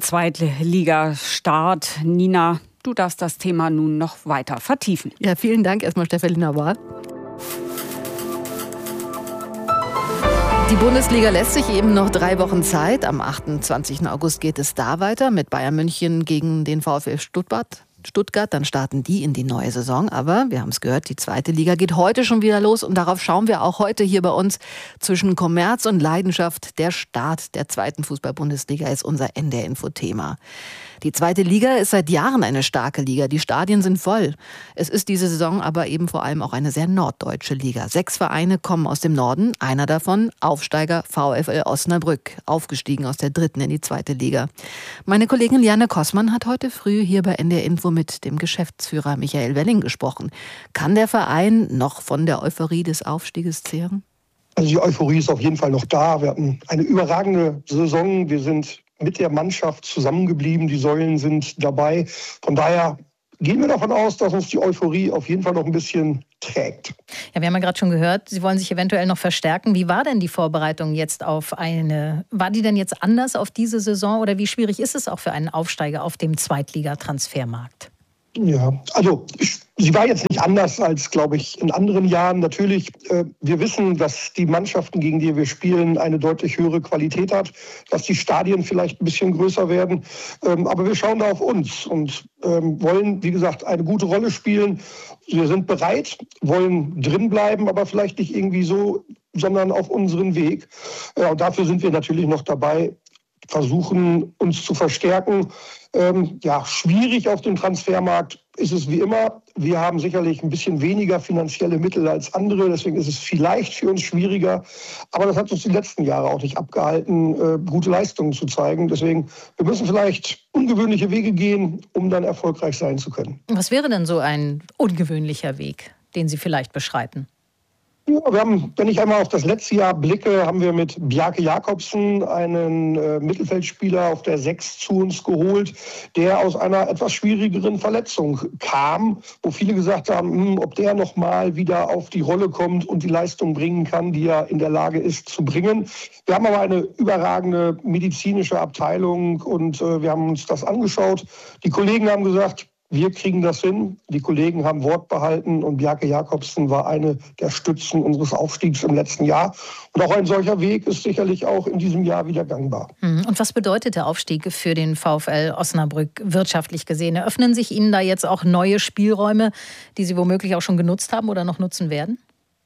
Zweitliga-Start. Nina, du darfst das Thema nun noch weiter vertiefen. Ja, vielen Dank erstmal, Steffelina Wahl. Die Bundesliga lässt sich eben noch drei Wochen Zeit. Am achtundzwanzigsten August geht es da weiter mit Bayern München gegen den VfL Stuttgart. Stuttgart, dann starten die in die neue Saison. Aber wir haben es gehört, die zweite Liga geht heute schon wieder los und darauf schauen wir auch heute hier bei uns. Zwischen Kommerz und Leidenschaft, der Start der zweiten Fußball-Bundesliga ist unser N D R-Info-Thema. Die zweite Liga ist seit Jahren eine starke Liga. Die Stadien sind voll. Es ist diese Saison aber eben vor allem auch eine sehr norddeutsche Liga. Sechs Vereine kommen aus dem Norden. Einer davon, Aufsteiger VfL Osnabrück, aufgestiegen aus der dritten in die zweite Liga. Meine Kollegin Liane Kossmann hat heute früh hier bei N D R Info mit dem Geschäftsführer Michael Welling gesprochen. Kann der Verein noch von der Euphorie des Aufstieges zehren? Also die Euphorie ist auf jeden Fall noch da. Wir hatten eine überragende Saison. Wir sind mit der Mannschaft zusammengeblieben. Die Säulen sind dabei. Von daher gehen wir davon aus, dass uns die Euphorie auf jeden Fall noch ein bisschen trägt. Ja, wir haben ja gerade schon gehört, Sie wollen sich eventuell noch verstärken. Wie war denn die Vorbereitung jetzt auf eine, war die denn jetzt anders auf diese Saison oder wie schwierig ist es auch für einen Aufsteiger auf dem Zweitliga-Transfermarkt? Ja, also ich, sie war jetzt nicht anders als, glaube ich, in anderen Jahren. Natürlich, äh, wir wissen, dass die Mannschaften, gegen die wir spielen, eine deutlich höhere Qualität hat, dass die Stadien vielleicht ein bisschen größer werden. Ähm, aber wir schauen da auf uns und ähm, wollen, wie gesagt, eine gute Rolle spielen. Wir sind bereit, wollen drin bleiben, aber vielleicht nicht irgendwie so, sondern auf unseren Weg. Ja, und dafür sind wir natürlich noch dabei, versuchen, uns zu verstärken. Ähm, ja, schwierig auf dem Transfermarkt ist es wie immer. Wir haben sicherlich ein bisschen weniger finanzielle Mittel als andere. Deswegen ist es vielleicht für uns schwieriger. Aber das hat uns die letzten Jahre auch nicht abgehalten, äh, gute Leistungen zu zeigen. Deswegen, wir müssen vielleicht ungewöhnliche Wege gehen, um dann erfolgreich sein zu können. Was wäre denn so ein ungewöhnlicher Weg, den Sie vielleicht beschreiten? Ja, wir haben, wenn ich einmal auf das letzte Jahr blicke, haben wir mit Bjarke Jakobsen einen äh, Mittelfeldspieler auf der sechs zu uns geholt, der aus einer etwas schwierigeren Verletzung kam, wo viele gesagt haben, hm, ob der noch mal wieder auf die Rolle kommt und die Leistung bringen kann, die er in der Lage ist zu bringen. Wir haben aber eine überragende medizinische Abteilung und äh, wir haben uns das angeschaut. Die Kollegen haben gesagt, wir kriegen das hin. Die Kollegen haben Wort behalten und Bjarke Jakobsen war eine der Stützen unseres Aufstiegs im letzten Jahr. Und auch ein solcher Weg ist sicherlich auch in diesem Jahr wieder gangbar. Und was bedeutet der Aufstieg für den VfL Osnabrück wirtschaftlich gesehen? Eröffnen sich Ihnen da jetzt auch neue Spielräume, die Sie womöglich auch schon genutzt haben oder noch nutzen werden?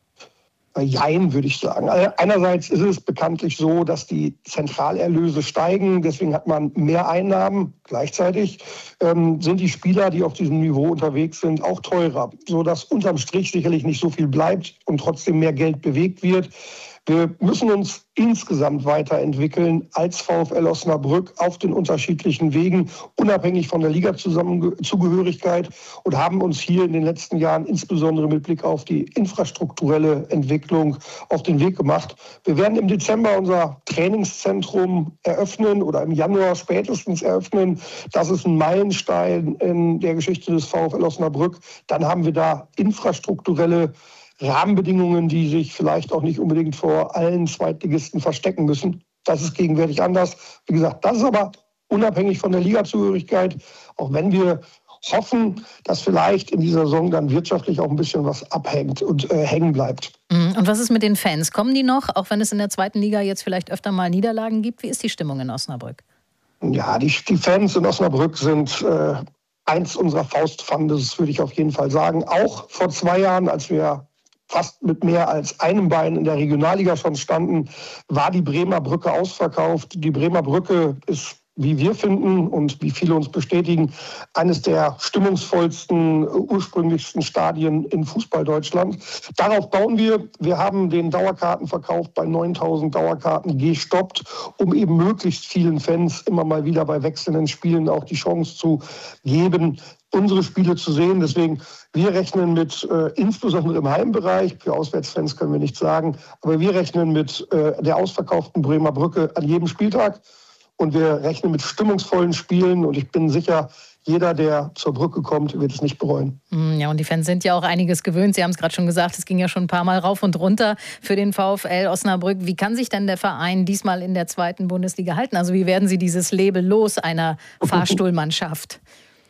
Jein, würde ich sagen. Einerseits ist es bekanntlich so, dass die Zentralerlöse steigen, deswegen hat man mehr Einnahmen. Gleichzeitig ähm, sind die Spieler, die auf diesem Niveau unterwegs sind, auch teurer, sodass unterm Strich sicherlich nicht so viel bleibt und trotzdem mehr Geld bewegt wird. Wir müssen uns insgesamt weiterentwickeln als VfL Osnabrück auf den unterschiedlichen Wegen, unabhängig von der Ligazugehörigkeit und haben uns hier in den letzten Jahren insbesondere mit Blick auf die infrastrukturelle Entwicklung auf den Weg gemacht. Wir werden im Dezember unser Trainingszentrum eröffnen oder im Januar spätestens eröffnen. Das ist ein Meilenstein in der Geschichte des VfL Osnabrück. Dann haben wir da infrastrukturelle Rahmenbedingungen, die sich vielleicht auch nicht unbedingt vor allen Zweitligisten verstecken müssen. Das ist gegenwärtig anders. Wie gesagt, das ist aber unabhängig von der Ligazugehörigkeit, auch wenn wir hoffen, dass vielleicht in dieser Saison dann wirtschaftlich auch ein bisschen was abhängt und äh, hängen bleibt. Und was ist mit den Fans? Kommen die noch, auch wenn es in der zweiten Liga jetzt vielleicht öfter mal Niederlagen gibt? Wie ist die Stimmung in Osnabrück? Ja, die, die Fans in Osnabrück sind äh, eins unserer Faustpfandes, würde ich auf jeden Fall sagen. Auch vor zwei Jahren, als wir fast mit mehr als einem Bein in der Regionalliga schon standen, war die Bremer Brücke ausverkauft. Die Bremer Brücke ist, wie wir finden und wie viele uns bestätigen, eines der stimmungsvollsten, ursprünglichsten Stadien in Fußball-Deutschland. Darauf bauen wir. Wir haben den Dauerkartenverkauf bei neuntausend Dauerkarten gestoppt, um eben möglichst vielen Fans immer mal wieder bei wechselnden Spielen auch die Chance zu geben, unsere Spiele zu sehen. Deswegen, wir rechnen mit, äh, insbesondere im Heimbereich, für Auswärtsfans können wir nichts sagen, aber wir rechnen mit äh, der ausverkauften Bremer Brücke an jedem Spieltag und wir rechnen mit stimmungsvollen Spielen und ich bin sicher, jeder, der zur Brücke kommt, wird es nicht bereuen. Ja, und die Fans sind ja auch einiges gewöhnt. Sie haben es gerade schon gesagt, es ging ja schon ein paar Mal rauf und runter für den VfL Osnabrück. Wie kann sich denn der Verein diesmal in der zweiten Bundesliga halten? Also wie werden Sie dieses Label los einer Fahrstuhlmannschaft?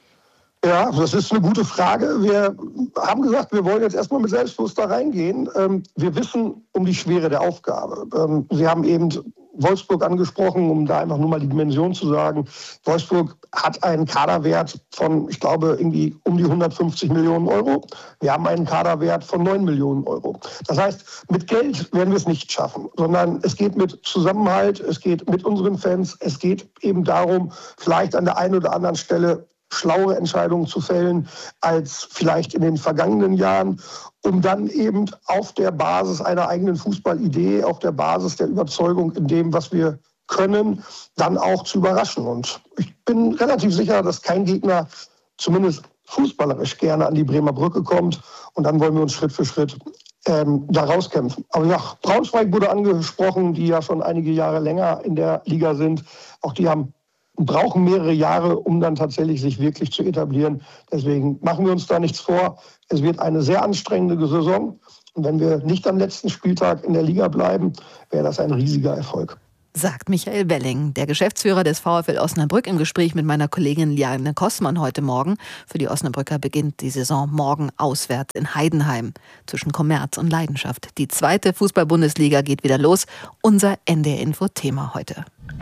Ja, das ist eine gute Frage. Wir haben gesagt, wir wollen jetzt erstmal mit Selbstbewusst da reingehen. Wir wissen um die Schwere der Aufgabe. Sie haben eben Wolfsburg angesprochen, um da einfach nur mal die Dimension zu sagen. Wolfsburg hat einen Kaderwert von, ich glaube, irgendwie um die hundertfünfzig Millionen Euro. Wir haben einen Kaderwert von neun Millionen Euro. Das heißt, mit Geld werden wir es nicht schaffen, sondern es geht mit Zusammenhalt, es geht mit unseren Fans, es geht eben darum, vielleicht an der einen oder anderen Stelle schlauere Entscheidungen zu fällen als vielleicht in den vergangenen Jahren, um dann eben auf der Basis einer eigenen Fußballidee, auf der Basis der Überzeugung in dem, was wir können, dann auch zu überraschen. Und ich bin relativ sicher, dass kein Gegner zumindest fußballerisch gerne an die Bremer Brücke kommt. Und dann wollen wir uns Schritt für Schritt ähm, da rauskämpfen. Aber ja, Braunschweig wurde angesprochen, die ja schon einige Jahre länger in der Liga sind. Auch die haben und brauchen mehrere Jahre, um dann tatsächlich sich wirklich zu etablieren. Deswegen machen wir uns da nichts vor. Es wird eine sehr anstrengende Saison. Und wenn wir nicht am letzten Spieltag in der Liga bleiben, wäre das ein riesiger Erfolg. Sagt Michael Welling, der Geschäftsführer des VfL Osnabrück, im Gespräch mit meiner Kollegin Liane Kossmann heute Morgen. Für die Osnabrücker beginnt die Saison morgen auswärts in Heidenheim zwischen Kommerz und Leidenschaft. Die zweite Fußball-Bundesliga geht wieder los. Unser N D R-Info-Thema heute.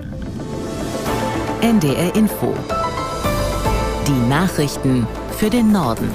N D R Info. Die Nachrichten für den Norden.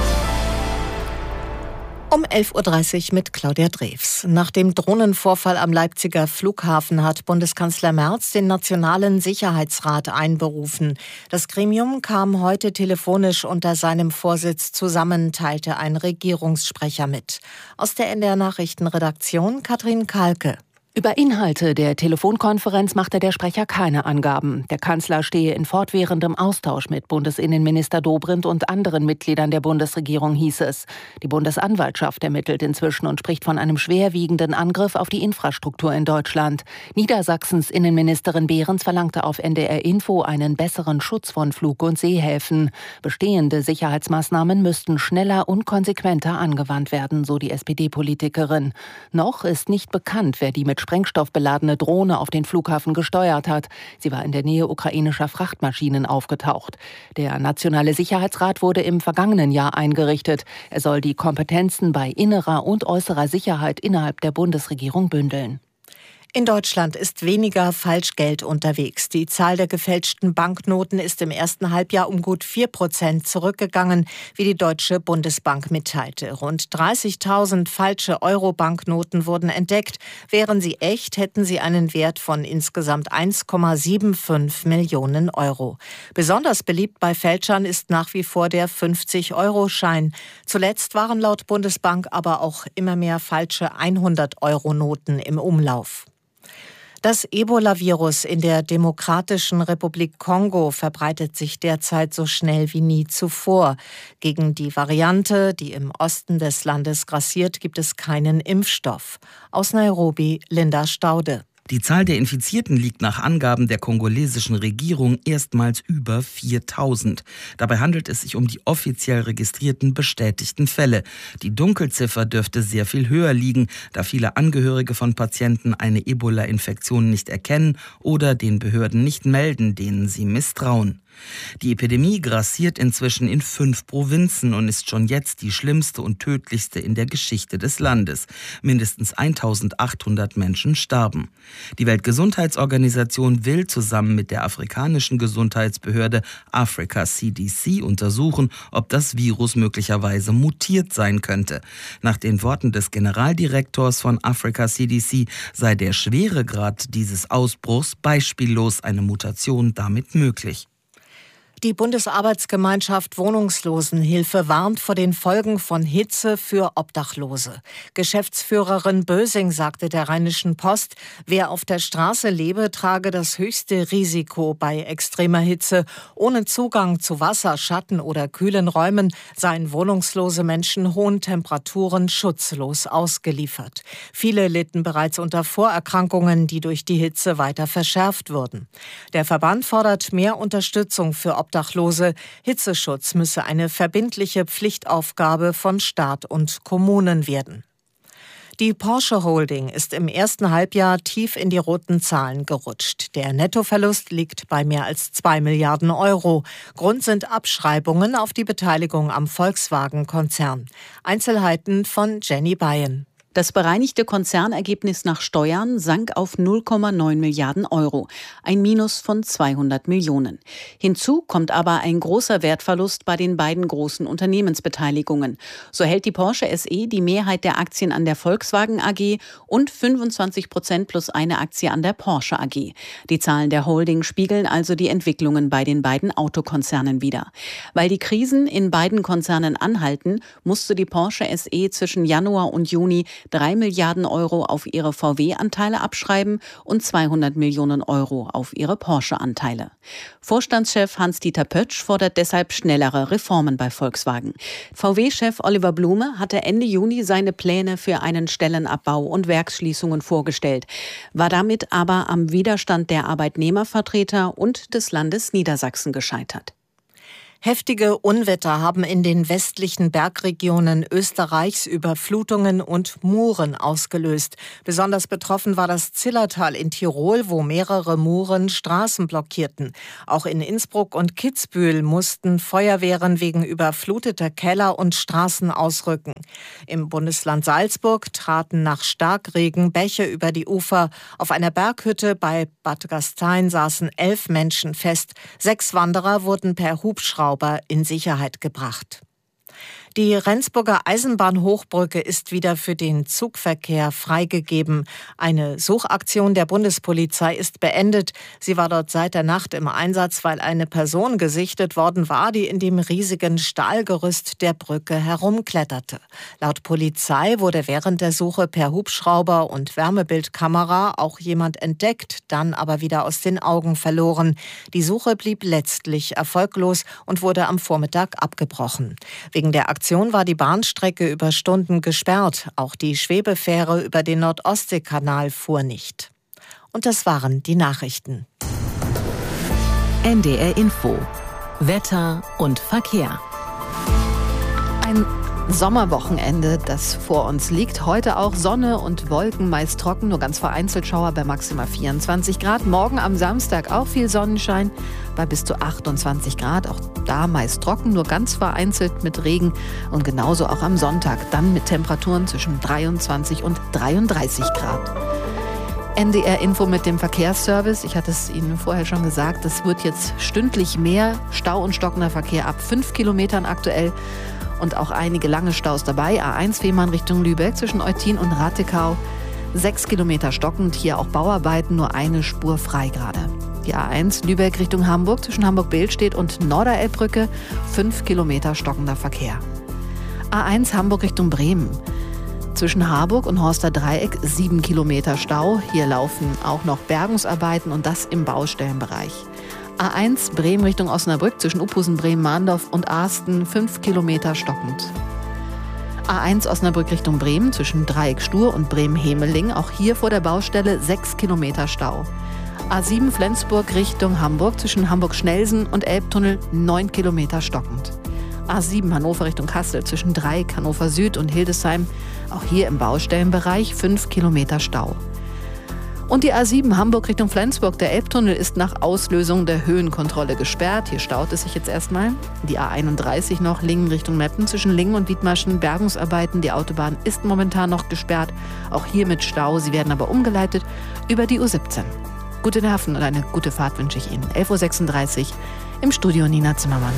Um elf Uhr dreißig mit Claudia Drews. Nach dem Drohnenvorfall am Leipziger Flughafen hat Bundeskanzler Merz den Nationalen Sicherheitsrat einberufen. Das Gremium kam heute telefonisch unter seinem Vorsitz zusammen, teilte ein Regierungssprecher mit. Aus der N D R-Nachrichtenredaktion Katrin Kalke. Über Inhalte der Telefonkonferenz machte der Sprecher keine Angaben. Der Kanzler stehe in fortwährendem Austausch mit Bundesinnenminister Dobrindt und anderen Mitgliedern der Bundesregierung, hieß es. Die Bundesanwaltschaft ermittelt inzwischen und spricht von einem schwerwiegenden Angriff auf die Infrastruktur in Deutschland. Niedersachsens Innenministerin Behrens verlangte auf N D R Info einen besseren Schutz von Flug- und Seehäfen. Bestehende Sicherheitsmaßnahmen müssten schneller und konsequenter angewandt werden, so die S P D-Politikerin. Noch ist nicht bekannt, wer die mit Sprengstoff beladene Drohne auf den Flughafen gesteuert hat. Sie war in der Nähe ukrainischer Frachtmaschinen aufgetaucht. Der Nationale Sicherheitsrat wurde im vergangenen Jahr eingerichtet. Er soll die Kompetenzen bei innerer und äußerer Sicherheit innerhalb der Bundesregierung bündeln. In Deutschland ist weniger Falschgeld unterwegs. Die Zahl der gefälschten Banknoten ist im ersten Halbjahr um gut vier Prozent zurückgegangen, wie die Deutsche Bundesbank mitteilte. Rund dreißigtausend falsche Euro-Banknoten wurden entdeckt. Wären sie echt, hätten sie einen Wert von insgesamt eins Komma fünfundsiebzig Millionen Euro. Besonders beliebt bei Fälschern ist nach wie vor der fünfzig-Euro-Schein. Zuletzt waren laut Bundesbank aber auch immer mehr falsche hundert-Euro-Noten im Umlauf. Das Ebola-Virus in der Demokratischen Republik Kongo verbreitet sich derzeit so schnell wie nie zuvor. Gegen die Variante, die im Osten des Landes grassiert, gibt es keinen Impfstoff. Aus Nairobi, Linda Staude. Die Zahl der Infizierten liegt nach Angaben der kongolesischen Regierung erstmals über viertausend. Dabei handelt es sich um die offiziell registrierten bestätigten Fälle. Die Dunkelziffer dürfte sehr viel höher liegen, da viele Angehörige von Patienten eine Ebola-Infektion nicht erkennen oder den Behörden nicht melden, denen sie misstrauen. Die Epidemie grassiert inzwischen in fünf Provinzen und ist schon jetzt die schlimmste und tödlichste in der Geschichte des Landes. Mindestens eintausendachthundert Menschen starben. Die Weltgesundheitsorganisation will zusammen mit der afrikanischen Gesundheitsbehörde Africa C D C untersuchen, ob das Virus möglicherweise mutiert sein könnte. Nach den Worten des Generaldirektors von Africa C D C sei der Schweregrad dieses Ausbruchs beispiellos, eine Mutation damit möglich. Die Bundesarbeitsgemeinschaft Wohnungslosenhilfe warnt vor den Folgen von Hitze für Obdachlose. Geschäftsführerin Bösing sagte der Rheinischen Post, wer auf der Straße lebe, trage das höchste Risiko bei extremer Hitze. Ohne Zugang zu Wasser, Schatten oder kühlen Räumen seien wohnungslose Menschen hohen Temperaturen schutzlos ausgeliefert. Viele litten bereits unter Vorerkrankungen, die durch die Hitze weiter verschärft würden. Der Verband fordert mehr Unterstützung für Obdachlose. Obdachlose. Hitzeschutz müsse eine verbindliche Pflichtaufgabe von Staat und Kommunen werden. Die Porsche Holding ist im ersten Halbjahr tief in die roten Zahlen gerutscht. Der Nettoverlust liegt bei mehr als zwei Milliarden Euro. Grund sind Abschreibungen auf die Beteiligung am Volkswagen-Konzern. Einzelheiten von Jenny Bayen. Das bereinigte Konzernergebnis nach Steuern sank auf null Komma neun Milliarden Euro, ein Minus von zweihundert Millionen. Hinzu kommt aber ein großer Wertverlust bei den beiden großen Unternehmensbeteiligungen. So hält die Porsche S E die Mehrheit der Aktien an der Volkswagen A G und fünfundzwanzig Prozent plus eine Aktie an der Porsche A G. Die Zahlen der Holding spiegeln also die Entwicklungen bei den beiden Autokonzernen wider. Weil die Krisen in beiden Konzernen anhalten, musste die Porsche S E zwischen Januar und Juni drei Milliarden Euro auf ihre V W-Anteile abschreiben und zweihundert Millionen Euro auf ihre Porsche-Anteile. Vorstandschef Hans-Dieter Pötsch fordert deshalb schnellere Reformen bei Volkswagen. V W-Chef Oliver Blume hatte Ende Juni seine Pläne für einen Stellenabbau und Werksschließungen vorgestellt, war damit aber am Widerstand der Arbeitnehmervertreter und des Landes Niedersachsen gescheitert. Heftige Unwetter haben in den westlichen Bergregionen Österreichs Überflutungen und Muren ausgelöst. Besonders betroffen war das Zillertal in Tirol, wo mehrere Muren Straßen blockierten. Auch in Innsbruck und Kitzbühel mussten Feuerwehren wegen überfluteter Keller und Straßen ausrücken. Im Bundesland Salzburg traten nach Starkregen Bäche über die Ufer. Auf einer Berghütte bei Bad Gastein saßen elf Menschen fest. Sechs Wanderer wurden per Hubschrauber in Sicherheit gebracht. Die Rendsburger Eisenbahnhochbrücke ist wieder für den Zugverkehr freigegeben. Eine Suchaktion der Bundespolizei ist beendet. Sie war dort seit der Nacht im Einsatz, weil eine Person gesichtet worden war, die in dem riesigen Stahlgerüst der Brücke herumkletterte. Laut Polizei wurde während der Suche per Hubschrauber und Wärmebildkamera auch jemand entdeckt, dann aber wieder aus den Augen verloren. Die Suche blieb letztlich erfolglos und wurde am Vormittag abgebrochen. Wegen der Aktion war die Bahnstrecke über Stunden gesperrt. Auch die Schwebefähre über den Nord-Ostsee-Kanal fuhr nicht. Und das waren die Nachrichten. N D R Info. Wetter und Verkehr. Ein Sommerwochenende, das vor uns liegt. Heute auch Sonne und Wolken, meist trocken, nur ganz vereinzelt Schauer bei maximal vierundzwanzig Grad. Morgen am Samstag auch viel Sonnenschein bei bis zu achtundzwanzig Grad. Auch da meist trocken, nur ganz vereinzelt mit Regen. Und genauso auch am Sonntag, dann mit Temperaturen zwischen dreiundzwanzig und dreiunddreißig Grad. N D R Info mit dem Verkehrsservice. Ich hatte es Ihnen vorher schon gesagt, es wird jetzt stündlich mehr Stau und stockender Verkehr ab fünf Kilometern aktuell. Und auch einige lange Staus dabei. A eins Fehmarn Richtung Lübeck zwischen Eutin und Rattekau. Sechs Kilometer stockend, hier auch Bauarbeiten, nur eine Spur frei gerade. Die A eins Lübeck Richtung Hamburg zwischen Hamburg-Behlstedt und Norderelbbrücke. Fünf Kilometer stockender Verkehr. A eins Hamburg Richtung Bremen. Zwischen Harburg und Horster Dreieck sieben Kilometer Stau. Hier laufen auch noch Bergungsarbeiten und das im Baustellenbereich. A eins Bremen Richtung Osnabrück zwischen Uphusen, Bremen-Mahndorf und Arsten fünf Kilometer stockend. A eins Osnabrück Richtung Bremen zwischen Dreieck-Stur und Bremen-Hemeling, auch hier vor der Baustelle sechs Kilometer Stau. A sieben Flensburg Richtung Hamburg zwischen Hamburg-Schnelsen und Elbtunnel neun Kilometer stockend. A sieben Hannover Richtung Kassel zwischen Dreieck, Hannover Süd und Hildesheim, auch hier im Baustellenbereich fünf Kilometer Stau. Und die A sieben Hamburg Richtung Flensburg, der Elbtunnel ist nach Auslösung der Höhenkontrolle gesperrt. Hier staut es sich jetzt erstmal. Die A einunddreißig noch, Lingen Richtung Meppen zwischen Lingen und Wiedmaschen, Bergungsarbeiten. Die Autobahn ist momentan noch gesperrt, auch hier mit Stau. Sie werden aber umgeleitet über die U siebzehn. Gute Nerven und eine gute Fahrt wünsche ich Ihnen. elf Uhr sechsunddreißig im Studio Nina Zimmermann.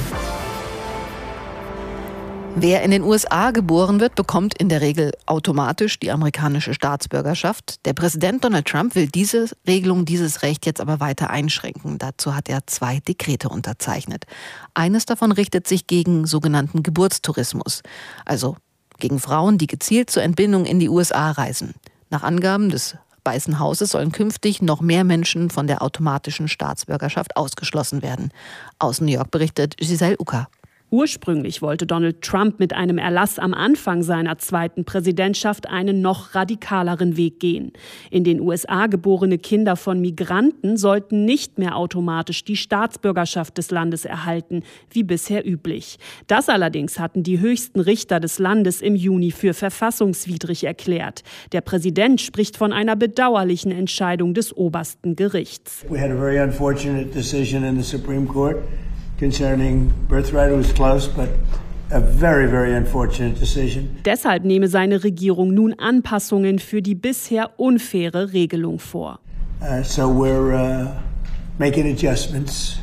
Wer in den U S A geboren wird, bekommt in der Regel automatisch die amerikanische Staatsbürgerschaft. Der Präsident Donald Trump will diese Regelung, dieses Recht jetzt aber weiter einschränken. Dazu hat er zwei Dekrete unterzeichnet. Eines davon richtet sich gegen sogenannten Geburtstourismus, also gegen Frauen, die gezielt zur Entbindung in die U S A reisen. Nach Angaben des Weißen Hauses sollen künftig noch mehr Menschen von der automatischen Staatsbürgerschaft ausgeschlossen werden. Aus New York berichtet Giselle Ucker. Ursprünglich wollte Donald Trump mit einem Erlass am Anfang seiner zweiten Präsidentschaft einen noch radikaleren Weg gehen. In den U S A geborene Kinder von Migranten sollten nicht mehr automatisch die Staatsbürgerschaft des Landes erhalten, wie bisher üblich. Das allerdings hatten die höchsten Richter des Landes im Juni für verfassungswidrig erklärt. Der Präsident spricht von einer bedauerlichen Entscheidung des obersten Gerichts. We had a very unfortunate decision in the Supreme Court concerning birthright. It was close, but a very, very unfortunate decision. Deshalb nehme seine Regierung nun Anpassungen für die bisher unfaire Regelung vor. Uh, so we're uh, making adjustments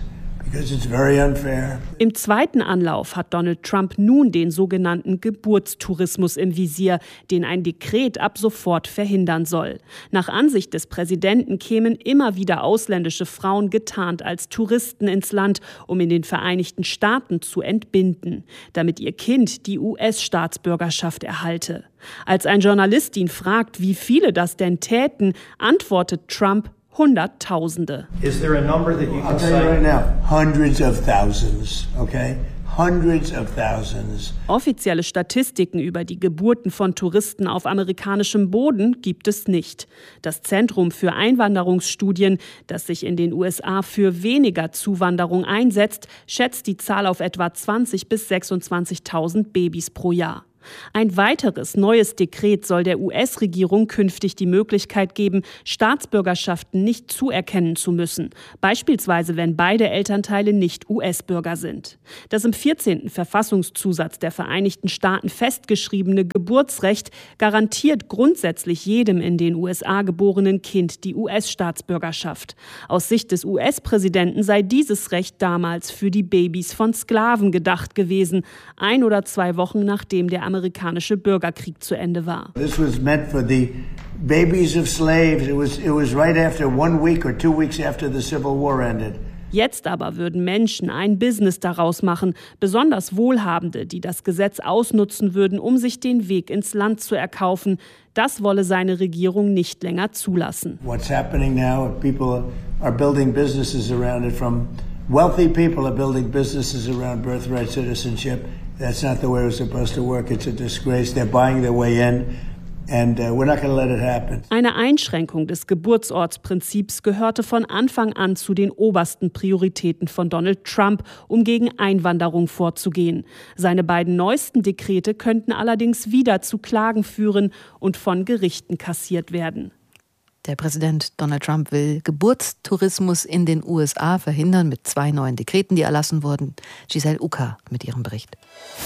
because it's very unfair. Im zweiten Anlauf hat Donald Trump nun den sogenannten Geburtstourismus im Visier, den ein Dekret ab sofort verhindern soll. Nach Ansicht des Präsidenten kämen immer wieder ausländische Frauen getarnt als Touristen ins Land, um in den Vereinigten Staaten zu entbinden, damit ihr Kind die U S-Staatsbürgerschaft erhalte. Als ein Journalist ihn fragt, wie viele das denn täten, antwortet Trump: Hunderttausende. Is there a number that you can say? I'll tell you right now, hundreds of thousands, okay? Hundreds of thousands. Offizielle Statistiken über die Geburten von Touristen auf amerikanischem Boden gibt es nicht. Das Zentrum für Einwanderungsstudien, das sich in den U S A für weniger Zuwanderung einsetzt, schätzt die Zahl auf etwa zwanzigtausend bis sechsundzwanzigtausend Babys pro Jahr. Ein weiteres neues Dekret soll der U S-Regierung künftig die Möglichkeit geben, Staatsbürgerschaften nicht zuerkennen zu müssen, beispielsweise wenn beide Elternteile nicht U S-Bürger sind. Das im vierzehnten Verfassungszusatz der Vereinigten Staaten festgeschriebene Geburtsrecht garantiert grundsätzlich jedem in den U S A geborenen Kind die U S-Staatsbürgerschaft. Aus Sicht des U S-Präsidenten sei dieses Recht damals für die Babys von Sklaven gedacht gewesen, ein oder zwei Wochen nachdem der amerikanische Bürgerkrieg zu Ende war. This was meant for the babies of slaves. It was it was right after one week or two weeks after the Civil War ended. Jetzt aber würden Menschen ein Business daraus machen, besonders Wohlhabende, die das Gesetz ausnutzen würden, um sich den Weg ins Land zu erkaufen. Das wolle seine Regierung nicht länger zulassen. What's happening now? People are building businesses around it. From wealthy people are building businesses around birthright citizenship. That's not the way it's supposed to work. It's a disgrace. They're buying their way in. And uh, we're not going to let it happen. Eine Einschränkung des Geburtsortsprinzips gehörte von Anfang an zu den obersten Prioritäten von Donald Trump, um gegen Einwanderung vorzugehen. Seine beiden neuesten Dekrete könnten allerdings wieder zu Klagen führen und von Gerichten kassiert werden. Der Präsident Donald Trump will Geburtstourismus in den U S A verhindern mit zwei neuen Dekreten, die erlassen wurden. Giselle Uka mit ihrem Bericht.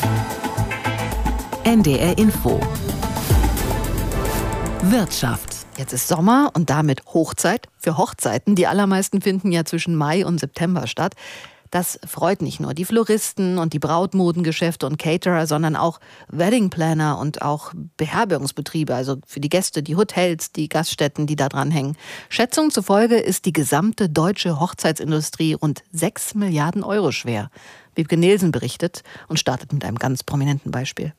N D R Info. Wirtschaft. Jetzt ist Sommer und damit Hochzeit für Hochzeiten. Die allermeisten finden ja zwischen Mai und September statt. Das freut nicht nur die Floristen und die Brautmodengeschäfte und Caterer, sondern auch Weddingplaner und auch Beherbergungsbetriebe, also für die Gäste, die Hotels, die Gaststätten, die da dran hängen. Schätzungen zufolge ist die gesamte deutsche Hochzeitsindustrie rund sechs Milliarden Euro schwer. Wiebke Nielsen berichtet und startet mit einem ganz prominenten Beispiel.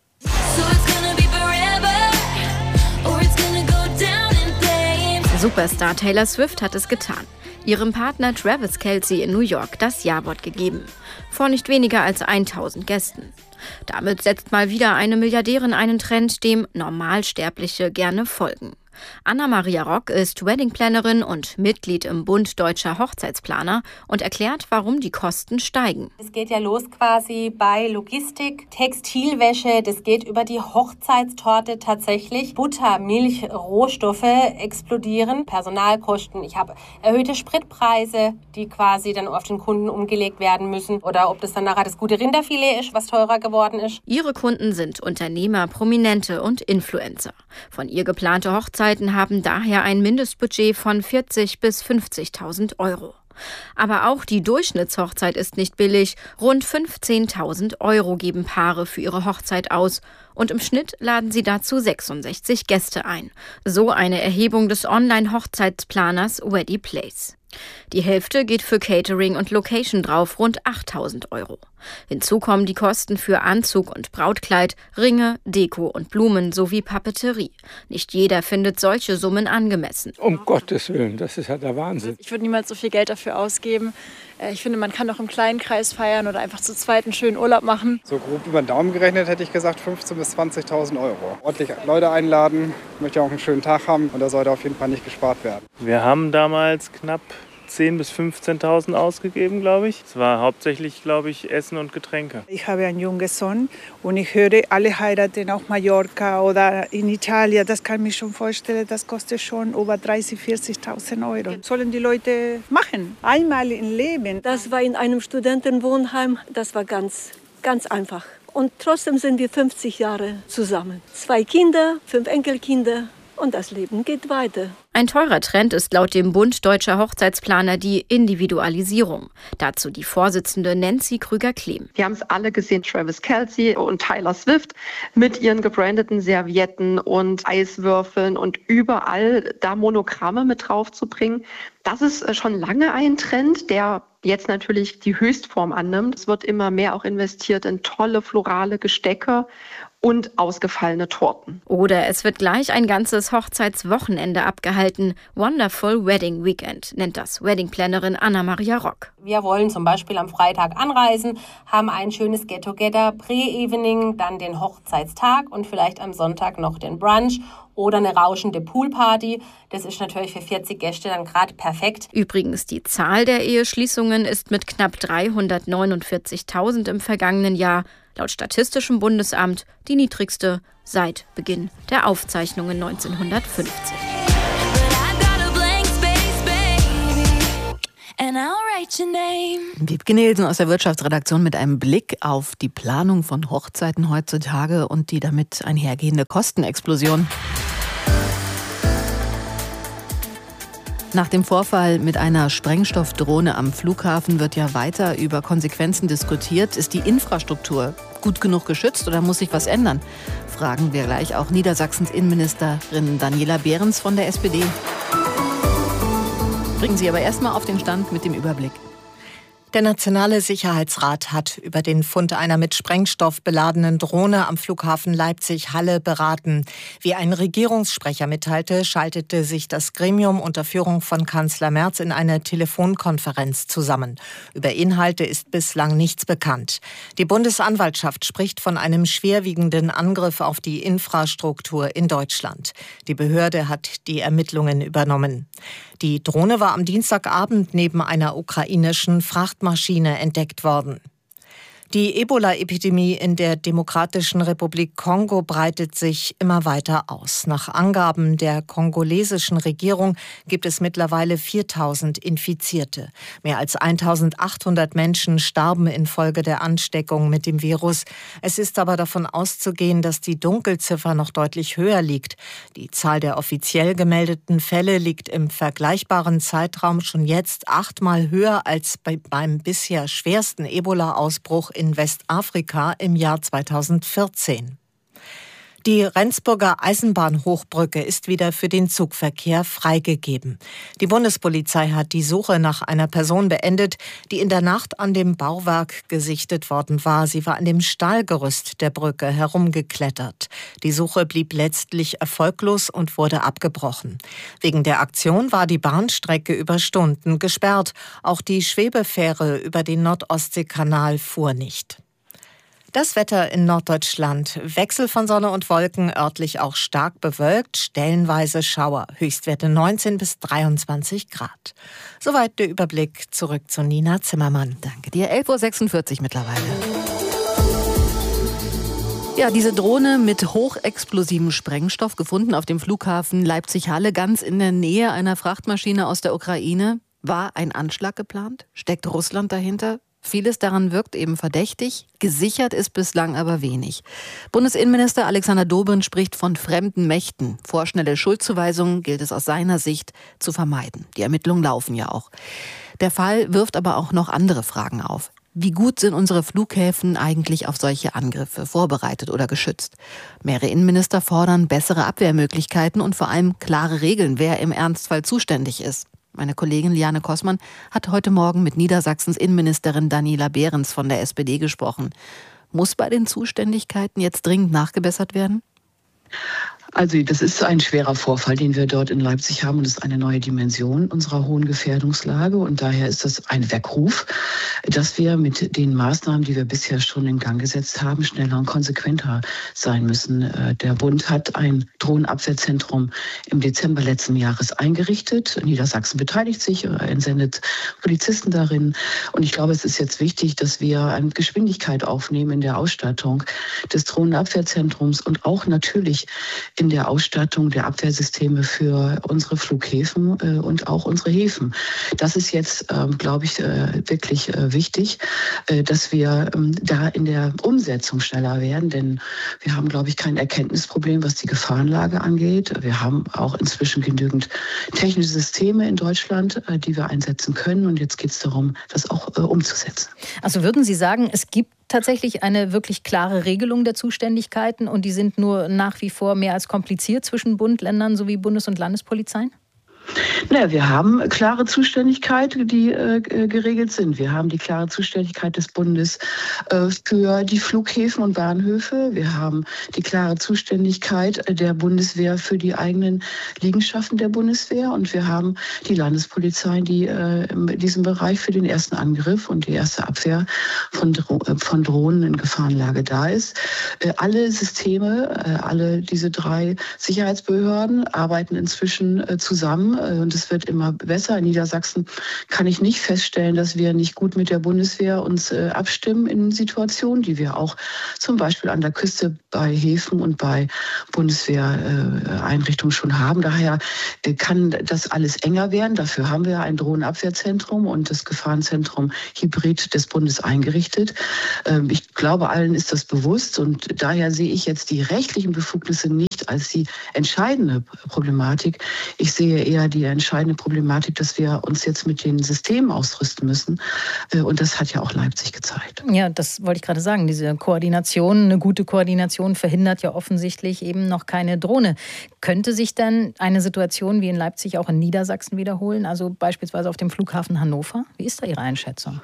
Superstar Taylor Swift hat es getan. Ihrem Partner Travis Kelce in New York das Ja-Wort gegeben. Vor nicht weniger als tausend Gästen. Damit setzt mal wieder eine Milliardärin einen Trend, dem Normalsterbliche gerne folgen. Anna-Maria Rock ist Weddingplanerin und Mitglied im Bund Deutscher Hochzeitsplaner und erklärt, warum die Kosten steigen. Es geht ja los quasi bei Logistik, Textilwäsche, das geht über die Hochzeitstorte tatsächlich. Butter, Milch, Rohstoffe explodieren, Personalkosten. Ich habe erhöhte Spritpreise, die quasi dann auf den Kunden umgelegt werden müssen. Oder ob das dann nachher das gute Rinderfilet ist, was teurer geworden ist. Ihre Kunden sind Unternehmer, Prominente und Influencer. Von ihr geplante Hochzeit haben daher ein Mindestbudget von vierzigtausend bis fünfzigtausend Euro. Aber auch die Durchschnittshochzeit ist nicht billig. Rund fünfzehntausend Euro geben Paare für ihre Hochzeit aus. Und im Schnitt laden sie dazu sechsundsechzig Gäste ein. So eine Erhebung des Online-Hochzeitsplaners Weddyplace. Die Hälfte geht für Catering und Location drauf, rund achttausend Euro. Hinzu kommen die Kosten für Anzug und Brautkleid, Ringe, Deko und Blumen sowie Papeterie. Nicht jeder findet solche Summen angemessen. Um Gottes Willen, das ist ja der Wahnsinn. Ich würde niemals so viel Geld dafür ausgeben. Ich finde, man kann auch im kleinen Kreis feiern oder einfach zu zweit einen schönen Urlaub machen. So grob über den Daumen gerechnet hätte ich gesagt fünfzehntausend bis zwanzigtausend Euro. Ordentlich Leute einladen, ich möchte auch einen schönen Tag haben und da sollte auf jeden Fall nicht gespart werden. Wir haben damals knapp zehntausend bis fünfzehntausend ausgegeben, glaube ich. Es war hauptsächlich, glaube ich, Essen und Getränke. Ich habe einen jungen Sohn und ich höre, alle heiraten auf Mallorca oder in Italien. Das kann ich mir schon vorstellen, das kostet schon über dreißigtausend, vierzigtausend Euro. Das sollen die Leute machen, einmal im Leben. Das war in einem Studentenwohnheim, das war ganz, ganz einfach. Und trotzdem sind wir fünfzig Jahre zusammen. Zwei Kinder, fünf Enkelkinder. und das Leben geht weiter. Ein teurer Trend ist laut dem Bund Deutscher Hochzeitsplaner die Individualisierung. Dazu die Vorsitzende Nancy Krüger-Klehm. Wir haben es alle gesehen, Travis Kelce und Taylor Swift mit ihren gebrandeten Servietten und Eiswürfeln und überall da Monogramme mit drauf zu bringen. Das ist schon lange ein Trend, der jetzt natürlich die Höchstform annimmt. Es wird immer mehr auch investiert in tolle florale Gestecke und ausgefallene Torten. Oder es wird gleich ein ganzes Hochzeitswochenende abgehalten. Wonderful Wedding Weekend nennt das Weddingplanerin Anna-Maria Rock. Wir wollen zum Beispiel am Freitag anreisen, haben ein schönes Get-Together, Pre-Evening, dann den Hochzeitstag und vielleicht am Sonntag noch den Brunch oder eine rauschende Poolparty. Das ist natürlich für vierzig Gäste dann gerade perfekt. Übrigens, die Zahl der Eheschließungen ist mit knapp dreihundertneunundvierzigtausend im vergangenen Jahr laut Statistischem Bundesamt die niedrigste seit Beginn der Aufzeichnungen neunzehnhundertfünfzig. Wiebke Nielsen aus der Wirtschaftsredaktion mit einem Blick auf die Planung von Hochzeiten heutzutage und die damit einhergehende Kostenexplosion. Nach dem Vorfall mit einer Sprengstoffdrohne am Flughafen wird ja weiter über Konsequenzen diskutiert. Ist die Infrastruktur gut genug geschützt oder muss sich was ändern? Fragen wir gleich auch Niedersachsens Innenministerin Daniela Behrens von der S P D. Bringen Sie aber erstmal auf den Stand mit dem Überblick. Der Nationale Sicherheitsrat hat über den Fund einer mit Sprengstoff beladenen Drohne am Flughafen Leipzig-Halle beraten. Wie ein Regierungssprecher mitteilte, schaltete sich das Gremium unter Führung von Kanzler Merz in eine Telefonkonferenz zusammen. Über Inhalte ist bislang nichts bekannt. Die Bundesanwaltschaft spricht von einem schwerwiegenden Angriff auf die Infrastruktur in Deutschland. Die Behörde hat die Ermittlungen übernommen. Die Drohne war am Dienstagabend neben einer ukrainischen Frachtmaschine entdeckt worden. Die Ebola-Epidemie in der Demokratischen Republik Kongo breitet sich immer weiter aus. Nach Angaben der kongolesischen Regierung gibt es mittlerweile viertausend Infizierte. Mehr als eintausendachthundert Menschen starben infolge der Ansteckung mit dem Virus. Es ist aber davon auszugehen, dass die Dunkelziffer noch deutlich höher liegt. Die Zahl der offiziell gemeldeten Fälle liegt im vergleichbaren Zeitraum schon jetzt achtmal höher als bei, beim bisher schwersten Ebola-Ausbruch in in Westafrika im Jahr zweitausendvierzehn. Die Rendsburger Eisenbahnhochbrücke ist wieder für den Zugverkehr freigegeben. Die Bundespolizei hat die Suche nach einer Person beendet, die in der Nacht an dem Bauwerk gesichtet worden war. Sie war an dem Stahlgerüst der Brücke herumgeklettert. Die Suche blieb letztlich erfolglos und wurde abgebrochen. Wegen der Aktion war die Bahnstrecke über Stunden gesperrt. Auch die Schwebefähre über den Nordostseekanal fuhr nicht. Das Wetter in Norddeutschland. Wechsel von Sonne und Wolken, örtlich auch stark bewölkt, stellenweise Schauer. Höchstwerte neunzehn bis dreiundzwanzig Grad. Soweit der Überblick. Zurück zu Nina Zimmermann. Danke dir. elf Uhr sechsundvierzig mittlerweile. Ja, diese Drohne mit hochexplosivem Sprengstoff gefunden auf dem Flughafen Leipzig-Halle, ganz in der Nähe einer Frachtmaschine aus der Ukraine. War ein Anschlag geplant? Steckt Russland dahinter? Vieles daran wirkt eben verdächtig, gesichert ist bislang aber wenig. Bundesinnenminister Alexander Dobrindt spricht von fremden Mächten. Vorschnelle Schuldzuweisungen gilt es aus seiner Sicht zu vermeiden. Die Ermittlungen laufen ja auch. Der Fall wirft aber auch noch andere Fragen auf. Wie gut sind unsere Flughäfen eigentlich auf solche Angriffe vorbereitet oder geschützt? Mehrere Innenminister fordern bessere Abwehrmöglichkeiten und vor allem klare Regeln, wer im Ernstfall zuständig ist. Meine Kollegin Liane Kossmann hat heute Morgen mit Niedersachsens Innenministerin Daniela Behrens von der S P D gesprochen. Muss bei den Zuständigkeiten jetzt dringend nachgebessert werden? Also das ist ein schwerer Vorfall, den wir dort in Leipzig haben, und das ist eine neue Dimension unserer hohen Gefährdungslage, und daher ist das ein Weckruf, dass wir mit den Maßnahmen, die wir bisher schon in Gang gesetzt haben, schneller und konsequenter sein müssen. Der Bund hat ein Drohnenabwehrzentrum im Dezember letzten Jahres eingerichtet. Niedersachsen beteiligt sich, entsendet Polizisten darin, und ich glaube, es ist jetzt wichtig, dass wir eine Geschwindigkeit aufnehmen in der Ausstattung des Drohnenabwehrzentrums und auch natürlich in der Ausstattung der Abwehrsysteme für unsere Flughäfen äh, und auch unsere Häfen. Das ist jetzt, äh, glaube ich, äh, wirklich äh, wichtig, äh, dass wir äh, da in der Umsetzung schneller werden, denn wir haben, glaube ich, kein Erkenntnisproblem, was die Gefahrenlage angeht. Wir haben auch inzwischen genügend technische Systeme in Deutschland, äh, die wir einsetzen können, und jetzt geht es darum, das auch äh, umzusetzen. Also würden Sie sagen, es gibt tatsächlich eine wirklich klare Regelung der Zuständigkeiten und die sind nur nach wie vor mehr als kompliziert zwischen Bund, Ländern sowie Bundes- und Landespolizeien? Naja, wir haben klare Zuständigkeiten, die äh, geregelt sind. Wir haben die klare Zuständigkeit des Bundes äh, für die Flughäfen und Bahnhöfe. Wir haben die klare Zuständigkeit der Bundeswehr für die eigenen Liegenschaften der Bundeswehr. Und wir haben die Landespolizei, die äh, in diesem Bereich für den ersten Angriff und die erste Abwehr von, Dro- von Drohnen in Gefahrenlage da ist. Äh, alle Systeme, äh, alle diese drei Sicherheitsbehörden arbeiten inzwischen äh, zusammen. Und es wird immer besser. In Niedersachsen kann ich nicht feststellen, dass wir nicht gut mit der Bundeswehr uns äh, abstimmen in Situationen, die wir auch zum Beispiel an der Küste bei Häfen und bei Bundeswehreinrichtungen äh, schon haben. Daher äh, kann das alles enger werden. Dafür haben wir ein Drohnenabwehrzentrum und das Gefahrenzentrum Hybrid des Bundes eingerichtet. Ähm, ich glaube, allen ist das bewusst und daher sehe ich jetzt die rechtlichen Befugnisse nicht als die entscheidende Problematik. Ich sehe eher die entscheidende Problematik, dass wir uns jetzt mit den Systemen ausrüsten müssen. Und das hat ja auch Leipzig gezeigt. Ja, das wollte ich gerade sagen. Diese Koordination, eine gute Koordination verhindert ja offensichtlich eben noch keine Drohne. Könnte sich denn eine Situation wie in Leipzig auch in Niedersachsen wiederholen? Also beispielsweise auf dem Flughafen Hannover? Wie ist da Ihre Einschätzung?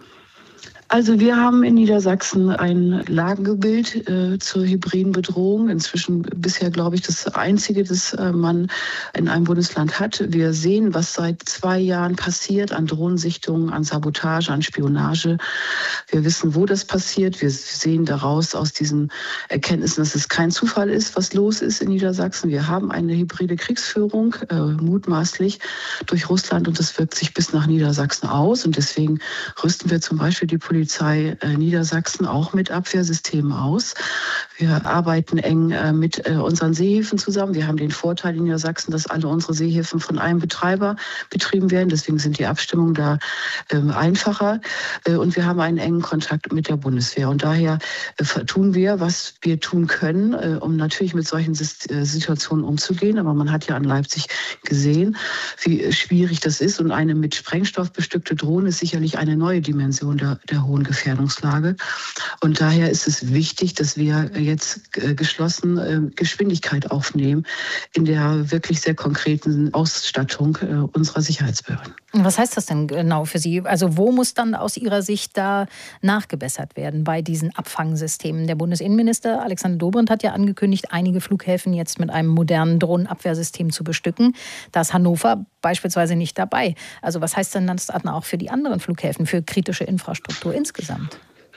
Also wir haben in Niedersachsen ein Lagebild äh, zur hybriden Bedrohung. Inzwischen bisher, glaube ich, das einzige, das äh, man in einem Bundesland hat. Wir sehen, was seit zwei Jahren passiert an Drohnensichtungen, an Sabotage, an Spionage. Wir wissen, wo das passiert. Wir sehen daraus aus diesen Erkenntnissen, dass es kein Zufall ist, was los ist in Niedersachsen. Wir haben eine hybride Kriegsführung, äh, mutmaßlich durch Russland, und das wirkt sich bis nach Niedersachsen aus. Und deswegen rüsten wir zum Beispiel die Polizei Polizei Niedersachsen auch mit Abwehrsystemen aus. Wir arbeiten eng mit unseren Seehäfen zusammen. Wir haben den Vorteil in Niedersachsen, dass alle unsere Seehäfen von einem Betreiber betrieben werden. Deswegen sind die Abstimmungen da einfacher. Und wir haben einen engen Kontakt mit der Bundeswehr. Und daher tun wir, was wir tun können, um natürlich mit solchen Situationen umzugehen. Aber man hat ja an Leipzig gesehen, wie schwierig das ist. Und eine mit Sprengstoff bestückte Drohne ist sicherlich eine neue Dimension der, der hohen Gefährdungslage. Und daher ist es wichtig, dass wir jetzt geschlossen Geschwindigkeit aufnehmen in der wirklich sehr konkreten Ausstattung unserer Sicherheitsbehörden. Was heißt das denn genau für Sie? Also wo muss dann aus Ihrer Sicht da nachgebessert werden bei diesen Abfangsystemen? Der Bundesinnenminister Alexander Dobrindt hat ja angekündigt, einige Flughäfen jetzt mit einem modernen Drohnenabwehrsystem zu bestücken. Da ist Hannover beispielsweise nicht dabei. Also was heißt denn das dann auch für die anderen Flughäfen, für kritische Infrastruktur insgesamt?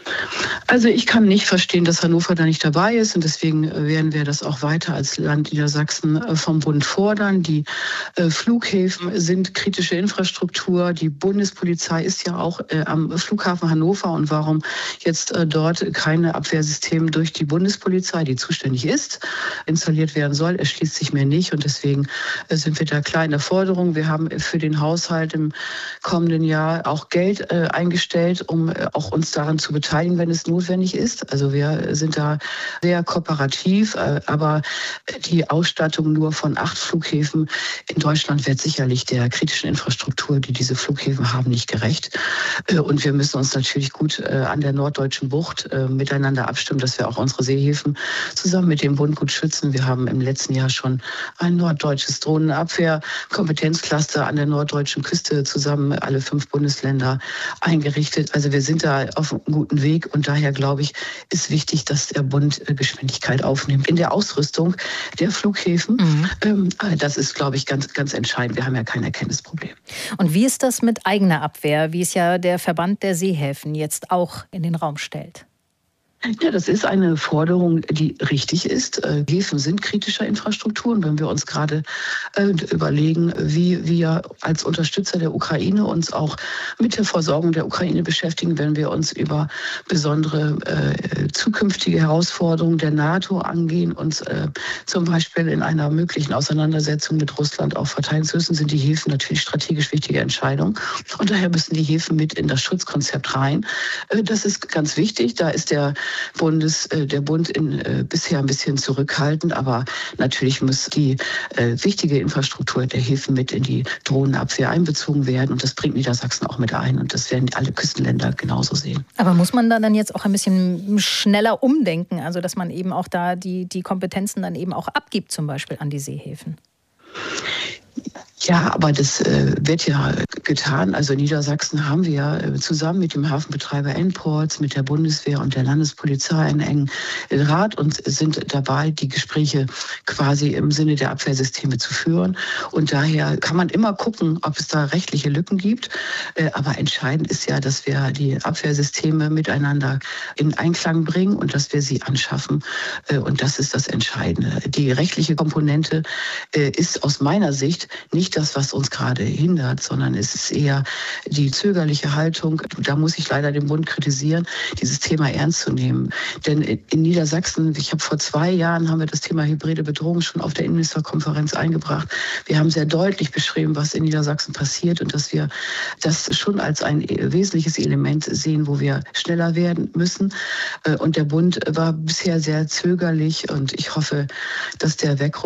Also ich kann nicht verstehen, dass Hannover da nicht dabei ist, und deswegen werden wir das auch weiter als Land Niedersachsen vom Bund fordern. Die Flughäfen sind kritische Infrastruktur. Die Bundespolizei ist ja auch am Flughafen Hannover, und warum jetzt dort keine Abwehrsystem durch die Bundespolizei, die zuständig ist, installiert werden soll, erschließt sich mir nicht, und deswegen sind wir da klar in der Forderung. Wir haben für den Haushalt im kommenden Jahr auch Geld eingestellt, um auch uns daran zu beteiligen, wenn es notwendig ist. Also wir sind da sehr kooperativ, aber die Ausstattung nur von acht Flughäfen in Deutschland wird sicherlich der kritischen Infrastruktur, die diese Flughäfen haben, nicht gerecht. Und wir müssen uns natürlich gut an der norddeutschen Bucht miteinander abstimmen, dass wir auch unsere Seehäfen zusammen mit dem Bund gut schützen. Wir haben im letzten Jahr schon ein norddeutsches Drohnenabwehr-Kompetenzcluster an der norddeutschen Küste zusammen, alle fünf Bundesländer, eingerichtet. Also wir sind da auf einem guten Weg, und daher glaube ich, ist wichtig, dass der Bund Geschwindigkeit aufnimmt in der Ausrüstung der Flughäfen. Mhm. Das ist, glaube ich, ganz, ganz entscheidend. Wir haben ja kein Erkenntnisproblem. Und wie ist das mit eigener Abwehr, wie es ja der Verband der Seehäfen jetzt auch in den Raum stellt? Ja, das ist eine Forderung, die richtig ist. Häfen sind kritische Infrastrukturen. Wenn wir uns gerade äh, überlegen, wie wir als Unterstützer der Ukraine uns auch mit der Versorgung der Ukraine beschäftigen, wenn wir uns über besondere äh, zukünftige Herausforderungen der NATO angehen und äh, zum Beispiel in einer möglichen Auseinandersetzung mit Russland auch verteidigen müssen, sind die Häfen natürlich strategisch wichtige Entscheidungen. Und daher müssen die Häfen mit in das Schutzkonzept rein. Äh, das ist ganz wichtig. Da ist der Bundes, äh, der Bund in, äh, bisher ein bisschen zurückhaltend, aber natürlich muss die äh, wichtige Infrastruktur der Häfen mit in die Drohnenabwehr einbezogen werden und das bringt Niedersachsen auch mit ein und das werden alle Küstenländer genauso sehen. Aber muss man da dann jetzt auch ein bisschen schneller umdenken, also dass man eben auch da die, die Kompetenzen dann eben auch abgibt, zum Beispiel an die Seehäfen? Ja, aber das äh, wird ja getan. Also in Niedersachsen haben wir äh, zusammen mit dem Hafenbetreiber N-Ports, mit der Bundeswehr und der Landespolizei einen engen Rat und sind dabei, die Gespräche quasi im Sinne der Abwehrsysteme zu führen. Und daher kann man immer gucken, ob es da rechtliche Lücken gibt. Äh, aber entscheidend ist ja, dass wir die Abwehrsysteme miteinander in Einklang bringen und dass wir sie anschaffen. Äh, und das ist das Entscheidende. Die rechtliche Komponente äh, ist aus meiner Sicht nicht das, was uns gerade hindert, sondern es ist eher die zögerliche Haltung. Da muss ich leider den Bund kritisieren, dieses Thema ernst zu nehmen. Denn in Niedersachsen, ich habe vor zwei Jahren, haben wir das Thema hybride Bedrohung schon auf der Innenministerkonferenz eingebracht. Wir haben sehr deutlich beschrieben, was in Niedersachsen passiert und dass wir das schon als ein wesentliches Element sehen, wo wir schneller werden müssen. Und der Bund war bisher sehr zögerlich und ich hoffe, dass der Weckruf